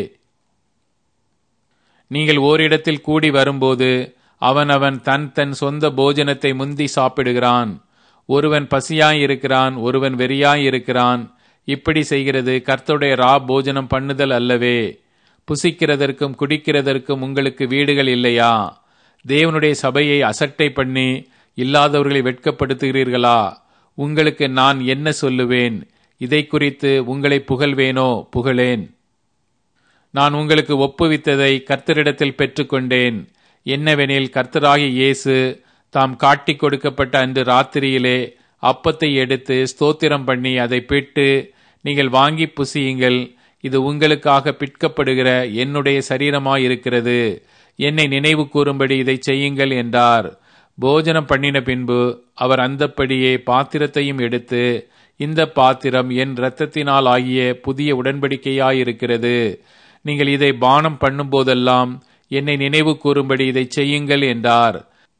நீங்கள் ஓரிடத்தில் கூடி வரும்போது அவனவன் தன் தன் சொந்த போஜனத்தை முந்தி சாப்பிடுகிறான். ஒருவன் பசியாயிருக்கிறான், ஒருவன் வெறியாயிருக்கிறான். இப்படி செய்கிறது கர்த்தருடைய ரா போஜனம் பண்ணுதல் அல்லவே. புசிக்கிறதற்கும் குடிக்கிறதற்கும் உங்களுக்கு வீடுகள் இல்லையா? தேவனுடைய சபையை அசட்டை பண்ணி இல்லாதவர்களை வெட்கப்படுத்துகிறீர்களா? உங்களுக்கு நான் என்ன சொல்லுவேன்? இதை குறித்து உங்களை புகழ்வேனோ? புகழேன். நான் உங்களுக்கு ஒப்புவித்ததை கர்த்தரிடத்தில் பெற்றுக்கொண்டேன். என்னவெனில், கர்த்தராகிய இயேசு தாம் காட்டிக் கொடுக்கப்பட்ட அன்று ராத்திரியிலே அப்பத்தை எடுத்து ஸ்தோத்திரம் பண்ணி அதை பிட்டு, நீங்கள் வாங்கி புசியுங்கள், இது உங்களுக்காக பிற்கப்படுகிற என்னுடைய சரீரமாயிருக்கிறது, என்னை நினைவு கூறும்படி இதை செய்யுங்கள் என்றார். போஜனம் பண்ணின பின்பு அவர் அந்தப்படியே பாத்திரத்தையும் எடுத்து, இந்த பாத்திரம் என் இரத்தத்தினால் ஆகிய புதிய உடன்படிக்கையாயிருக்கிறது. நீங்கள் இதை பானம் பண்ணும் போதெல்லாம் என்னை நினைவு கூறும்படி இதை செய்யுங்கள் என்றார்.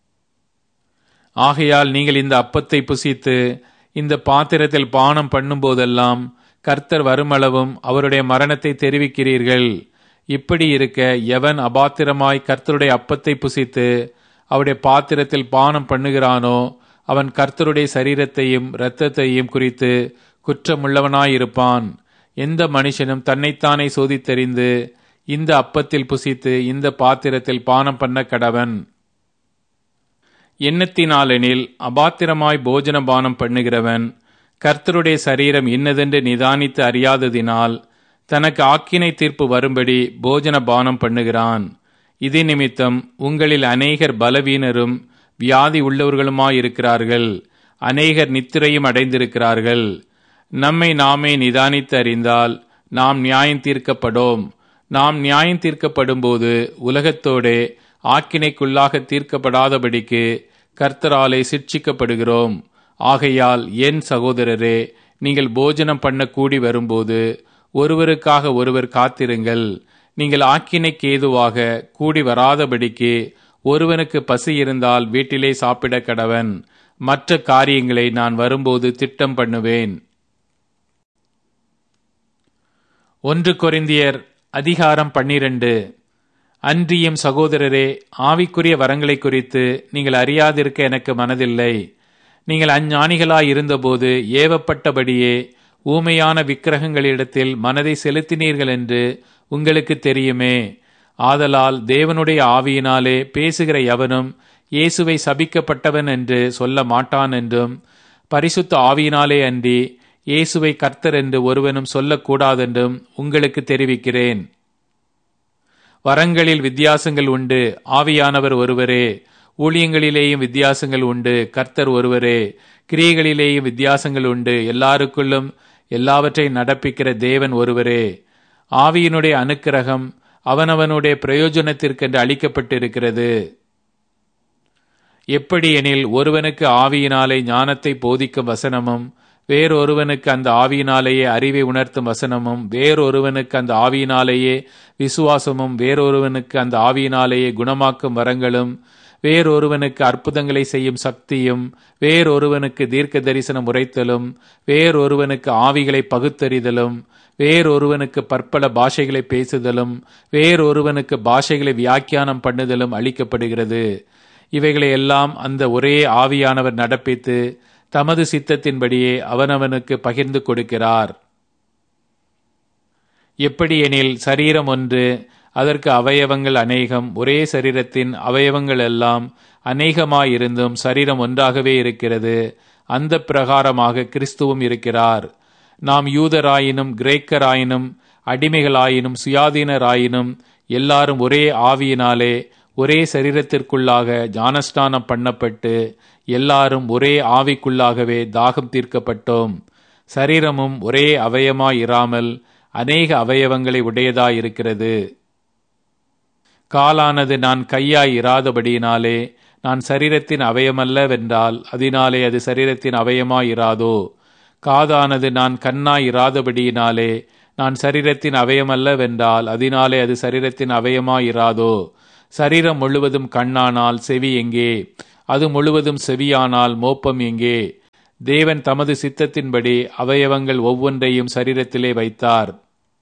ஆகையால் நீங்கள் இந்த அப்பத்தை புசித்து இந்த பாத்திரத்தில் பானம் பண்ணும் போதெல்லாம் கர்த்தர் வருமளவும் அவருடைய மரணத்தை தெரிவிக்கிறீர்கள். இப்படி இருக்க எவன் அபாத்திரமாய் கர்த்தருடைய அப்பத்தை புசித்து அவருடைய பாத்திரத்தில் பானம் பண்ணுகிறானோ அவன் கர்த்தருடைய சரீரத்தையும் இரத்தத்தையும் குறித்து குற்றமுள்ளவனாயிருப்பான். எந்த மனுஷனும் தன்னைத்தானே சோதித்தறிந்து இந்த அப்பத்தில் புசித்து இந்த பாத்திரத்தில் பானம் பண்ண கடவன். எண்ணத்தினாலெனில் அபாத்திரமாய் போஜன பானம் பண்ணுகிறவன் கர்த்தருடைய சரீரம் இன்னதென்று நிதானித்து அறியாததினால் தனக்கு ஆக்கினை தீர்ப்பு வரும்படி போஜன பானம் பண்ணுகிறான். இது நிமித்தம் உங்களில் அநேகர் பலவீனரும் வியாதி உள்ளவர்களுமாயிருக்கிறார்கள், அநேகர் நித்திரையும் அடைந்திருக்கிறார்கள். நம்மை நாமே நிதானித்து அறிந்தால் நாம் நியாயம் தீர்க்கப்படோம். நாம் நியாயம் தீர்க்கப்படும் போது உலகத்தோடே ஆக்கினைக்குள்ளாக தீர்க்கப்படாதபடிக்கு கர்த்தராலே சிட்சிக்கப்படுகிறோம். ஆகையால் என் சகோதரரே, நீங்கள் போஜனம் பண்ண கூடி வரும்போது ஒருவருக்காக ஒருவர் காத்திருங்கள். நீங்கள் ஆக்கினைக்கு ஏதுவாக கூடி வராதபடிக்கு ஒருவனுக்கு பசி இருந்தால் வீட்டிலே சாப்பிட கடவன். மற்ற காரியங்களை நான் வரும்போது திட்டம் பண்ணுவேன். ஒன்று கொரிந்தியர் அதிகாரம் பன்னிரண்டு. அன்றியும் சகோதரரே, ஆவிக்குரிய வரங்களை குறித்து நீங்கள் அறியாதிருக்க எனக்கு மனதில்லை. நீங்கள் அஞ்ஞானிகளாய் இருந்தபோது ஏவப்பட்டபடியே ஊமையான விக்கிரகங்களிடத்தில் மனதை செலுத்தினீர்கள் என்று உங்களுக்கு தெரியுமே. ஆதலால் தேவனுடைய ஆவியினாலே பேசுகிற எவனும் இயேசுவை சபிக்கப்பட்டவன் என்று சொல்ல மாட்டான் என்றும், பரிசுத்த ஆவியினாலே அன்றி இயேசுவை கர்த்தர் என்று ஒருவனும் சொல்லக்கூடாதென்றும் உங்களுக்கு தெரிவிக்கிறேன். வரங்களில் வித்தியாசங்கள் உண்டு, ஆவியானவர் ஒருவரே. ஊழியங்களிலேயும் வித்தியாசங்கள் உண்டு, கர்த்தர் ஒருவரே. கிரியைகளிலேயும் வித்தியாசங்கள் உண்டு, எல்லாருக்குள்ளும் எல்லாவற்றையும் நடப்பிக்கிற தேவன் ஒருவரே. ஆவியினுடைய அனுக்கிரகம் அவனவனுடைய பிரயோஜனத்திற்கென்று அளிக்கப்பட்டிருக்கிறது. எப்படி எனில், ஒருவனுக்கு ஆவியினாலே ஞானத்தை போதிக்கும் வசனமும், வேறொருவனுக்கு அந்த ஆவியினாலேயே அறிவை உணர்த்தும் வசனமும், வேறொருவனுக்கு அந்த ஆவியினாலேயே விசுவாசமும், வேறொருவனுக்கு அந்த ஆவியினாலேயே குணமாக்கும் வரங்களும், வேறொருவனுக்கு அற்புதங்களை செய்யும் சக்தியும், வேறொருவனுக்கு தீர்க்க தரிசனம் உரைத்தலும், வேறொருவனுக்கு ஆவிகளை பகுத்தறிதலும், வேறொருவனுக்கு பற்பல பாஷைகளை பேசுதலும், வேறொருவனுக்கு பாஷைகளை வியாக்கியானம் பண்ணுதலும் அளிக்கப்படுகிறது. இவைகளை எல்லாம் அந்த ஒரே ஆவியானவர் நடப்பித்து தமது சித்தத்தின்படியே அவனவனுக்கு பகிர்ந்து கொடுக்கிறார். எப்படியெனில், சரீரம் ஒன்று, அதற்கு அவயவங்கள் அநேகம். ஒரே சரீரத்தின் அவயவங்கள் எல்லாம் அநேகமாயிருந்தும் சரீரம் ஒன்றாகவே இருக்கிறது. அந்த பிரகாரமாக கிறிஸ்துவும் இருக்கிறார். நாம் யூதராயினும் கிரேக்கராயினும் அடிமைகளாயினும் சுயாதீனராயினும் எல்லாரும் ஒரே ஆவியினாலே ஒரே சரீரத்திற்குள்ளாக ஞானஸ்நானம் பண்ணப்பட்டு எல்லாரும் ஒரே ஆவிக்குள்ளாகவே தாகம் தீர்க்கப்பட்டோம். சரீரமும் ஒரே அவயமாயிராமல் அநேக அவயவங்களை உடையதாயிருக்கிறது. காலானது நான் கையாய் இராதபடியினாலே நான் சரீரத்தின் அவயமல்லவென்றால் அதனாலே அது சரீரத்தின் அவயமாயிராதோ? காதானது நான் கண்ணாய் இராதபடியினாலே நான் சரீரத்தின் அவயமல்லவென்றால் அதனாலே அது சரீரத்தின் அவயமாயிராதோ? சரீரம் முழுவதும் கண்ணானால் செவி எங்கே? அது முழுவதும் செவியானால் மோப்பம் எங்கே? தேவன் தமது சித்தத்தின்படி அவயவங்கள் ஒவ்வொன்றையும் சரீரத்திலே வைத்தார்.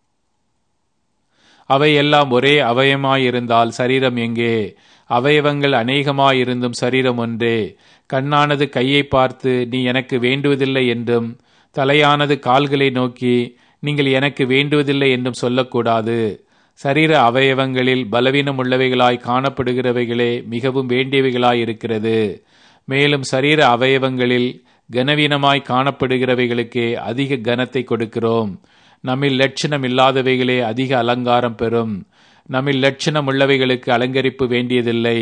அவையெல்லாம் ஒரே அவயமாயிருந்தால் சரீரம் எங்கே? அவயவங்கள் அநேகமாயிருந்தும் சரீரம் ஒன்றே. கண்ணானது கையை பார்த்து நீ எனக்கு வேண்டுவதில்லை என்றும், தலையானது கால்களை நோக்கி நீங்கள் எனக்கு வேண்டுவதில்லை என்றும் சொல்லக்கூடாது. சரீர அவயவங்களில் பலவீனம் உள்ளவைகளாய் காணப்படுகிறவைகளே மிகவும் வேண்டியவைகளாய் இருக்கிறது. மேலும் சரீர அவயவங்களில் கனவீனமாய் காணப்படுகிறவைகளுக்கே அதிக கனத்தை கொடுக்கிறோம். நம்மில் லட்சணம் இல்லாதவைகளே அதிக அலங்காரம் பெறும். நம்மில் லட்சணம் உள்ளவைகளுக்கு அலங்கரிப்பு வேண்டியதில்லை.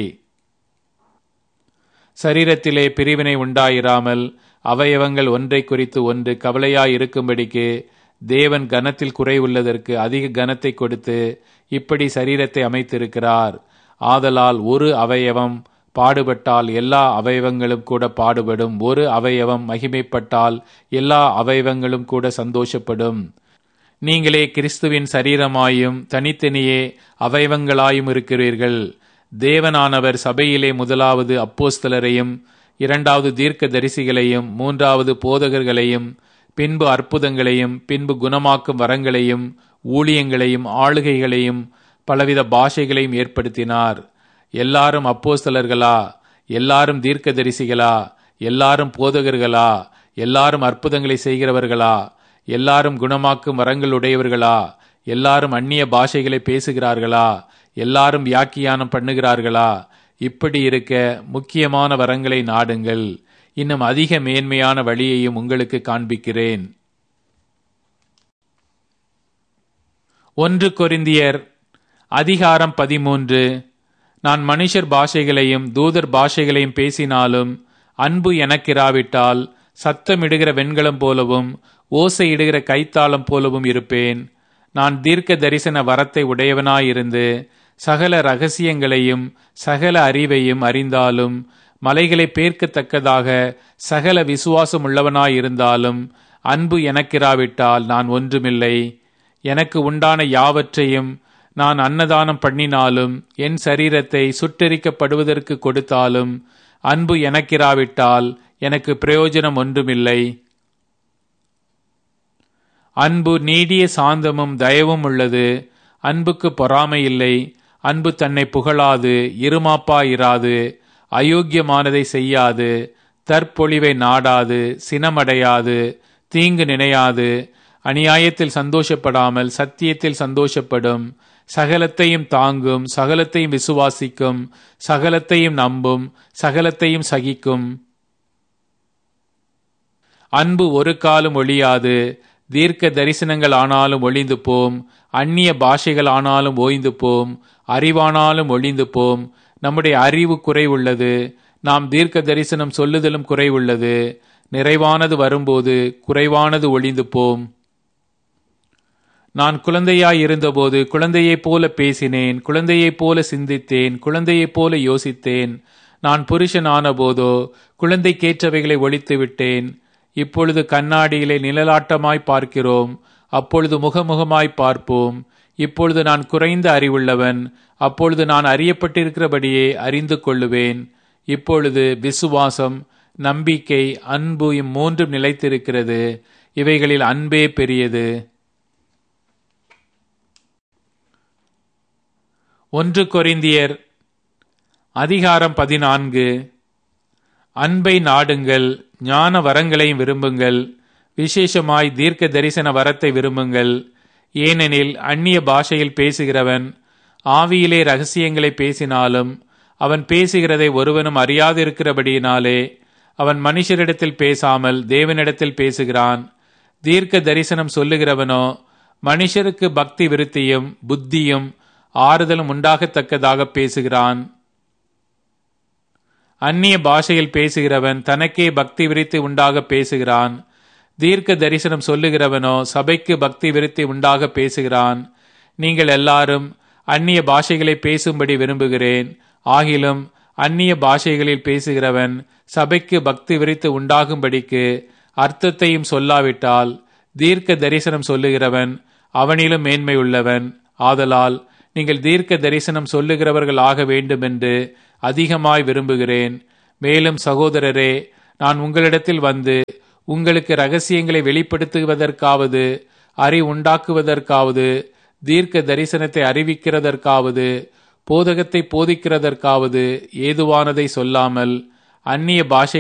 சரீரத்திலே பிரிவினை உண்டாயிராமல் அவயவங்கள் ஒன்றை குறித்து ஒன்று கவலையாய் இருக்கும்படிக்கு தேவன் கனத்தில் குறைவுள்ளதற்கு அதிக கனத்தை கொடுத்து இப்படி சரீரத்தை அமைத்திருக்கிறார். ஆதலால் ஒரு அவயவம் பாடுபட்டால் எல்லா அவயவங்களும் கூட பாடுபடும். ஒரு அவயவம் மகிமைப்பட்டால் எல்லா அவயவங்களும் கூட சந்தோஷப்படும். நீங்களே கிறிஸ்துவின் சரீரமாயும் தனித்தனியே அவயவங்களாயும் இருக்கிறீர்கள். தேவனானவர் சபையிலே முதலாவது அப்போஸ்தலரையும், இரண்டாவது தீர்க்க தரிசிகளையும், மூன்றாவது போதகர்களையும், பின்பு அற்புதங்களையும், பின்பு குணமாக்கும் வரங்களையும், ஊழியங்களையும், ஆளுகைகளையும், பலவித பாஷைகளையும் ஏற்படுத்தினார். எல்லாரும் அப்போஸ்தலர்களா? எல்லாரும் தீர்க்க தரிசிகளா? எல்லாரும் போதகர்களா? எல்லாரும் அற்புதங்களை செய்கிறவர்களா? எல்லாரும் குணமாக்கும் வரங்களுடையவர்களா? எல்லாரும் அந்நிய பாஷைகளை பேசுகிறார்களா? எல்லாரும் வியாக்கியானம் பண்ணுகிறார்களா? இப்படி இருக்க முக்கியமான வரங்களை நாடுங்கள். இன்னும் அதிக மேன்மையான வழியையும் உங்களுக்கு காண்பிக்கிறேன். ஒன்று கொரிந்தியர் அதிகாரம் பதிமூன்று. நான் மனுஷர் பாஷைகளையும் தூதர் பாஷைகளையும் பேசினாலும் அன்பு எனக்கிராவிட்டால் சத்தமிடுகிற வெண்கலம் போலவும் ஓசையிடுகிற கைத்தாளம் போலவும் இருப்பேன். நான் தீர்க்க தரிசன வரத்தை உடையவனாயிருந்து சகல ரகசியங்களையும் சகல அறிவையும் அறிந்தாலும், மலைகளை பேர்க்கத்தக்கதாக சகல விசுவாசம் உள்ளவனாயிருந்தாலும் அன்பு எனக்கிராவிட்டால் நான் ஒன்றுமில்லை. எனக்கு உண்டான யாவற்றையும் நான் அன்னதானம் பண்ணினாலும், என் சரீரத்தை சுட்டெரிக்கப்படுவதற்கு கொடுத்தாலும் அன்பு எனக்கிராவிட்டால் எனக்கு பிரயோஜனம் ஒன்றுமில்லை. அன்பு நீடிய சாந்தமும் தயவும் உள்ளது. அன்புக்கு பொறாமை இல்லை. அன்பு தன்னை புகழாது, இருமாப்பாயிராது, அயோக்கியமானதை செய்யாது, தற்பொழிவை நாடாது, சினமடையாது, தீங்கு நினையாது, அநியாயத்தில் சந்தோஷப்படாமல் சத்தியத்தில் சந்தோஷப்படும், சகலத்தையும் தாங்கும், சகலத்தையும் விசுவாசிக்கும், சகலத்தையும் நம்பும், சகலத்தையும் சகிக்கும். அன்பு ஒரு காலம் ஒழியாது. தீர்க்க தரிசனங்கள் ஆனாலும் ஒளிந்து போம், அந்நிய பாஷைகள் ஆனாலும் ஓய்ந்து போம், அறிவானாலும் ஒளிந்து போம். நம்முடைய அறிவு குறைவுள்ளது, நாம் தீர்க்க தரிசனம் சொல்லுதலும் குறைவுள்ளது. நிறைவானது வரும்போது குறைவானது ஒளிந்து போம். நான் குழந்தையாய் இருந்தபோது குழந்தையைப் போல பேசினேன், குழந்தையைப் போல சிந்தித்தேன், குழந்தையைப் போல யோசித்தேன். நான் புருஷன் ஆன போதோ குழந்தைக்கேற்றவைகளை ஒழித்து விட்டேன். இப்பொழுது கண்ணாடியிலே நிழலாட்டமாய் பார்க்கிறோம், அப்பொழுது முகமுகமாய் பார்ப்போம். இப்பொழுது நான் குறைந்த அறிவுள்ளவன், அப்பொழுது நான் அறியப்பட்டிருக்கிறபடியே அறிந்து கொள்ளுவேன். இப்பொழுது விசுவாசம், நம்பிக்கை, அன்பு இம்மூன்றும் நிலைத்திருக்கிறது. இவைகளில் அன்பே பெரியது. ஒன்று கொரிந்தியர் அதிகாரம் பதினான்கு. அன்பை நாடுங்கள், ஞான வரங்களையும் விரும்புங்கள், விசேஷமாய் தீர்க்க தரிசன வரத்தை விரும்புங்கள். ஏனெனில் அந்நிய பாஷையில் பேசுகிறவன் ஆவியிலே ரகசியங்களை பேசினாலும் அவன் பேசுகிறதை ஒருவனும் அறியாதிருக்கிறபடியினாலே அவன் மனுஷரிடத்தில் பேசாமல் தேவனிடத்தில் பேசுகிறான். தீர்க்க தரிசனம் சொல்லுகிறவனோ மனுஷருக்கு பக்தி விருத்தியும் புத்தியும் ஆறுதலும் உண்டாகத்தக்கதாக பேசுகிறான். அந்நிய பாஷையில் பேசுகிறவன் தனக்கே பக்தி விருத்தி உண்டாக பேசுகிறான். தீர்க்க தரிசனம் சொல்லுகிறவனோ சபைக்கு பக்தி விருத்தி உண்டாக பேசுகிறான். நீங்கள் எல்லாரும் அந்நிய பாஷைகளை பேசும்படி விரும்புகிறேன். ஆகிலும் அந்நிய பாஷைகளில் பேசுகிறவன் சபைக்கு பக்தி விருத்தி உண்டாகும்படிக்கு அர்த்தத்தையும் சொல்லாவிட்டால் தீர்க்க தரிசனம் சொல்லுகிறவன் அவனிலும் மேன்மை உள்ளவன். ஆதலால் நீங்கள் தீர்க்க தரிசனம் சொல்லுகிறவர்கள் ஆக வேண்டுமென்று அதிகமாய் விரும்புகிறேன். மேலும் சகோதரரே, நான் உங்களிடத்தில் வந்து உங்களுக்கு இரகசியங்களை வெளிப்படுத்துவதற்காவது, அறி உண்டாக்குவதற்காவது, தீர்க்க தரிசனத்தை அறிவிக்கிறதற்காவது, போதகத்தை போதிக்கிறதற்காவது ஏதுவானதை சொல்லாமல் அந்நிய பாஷை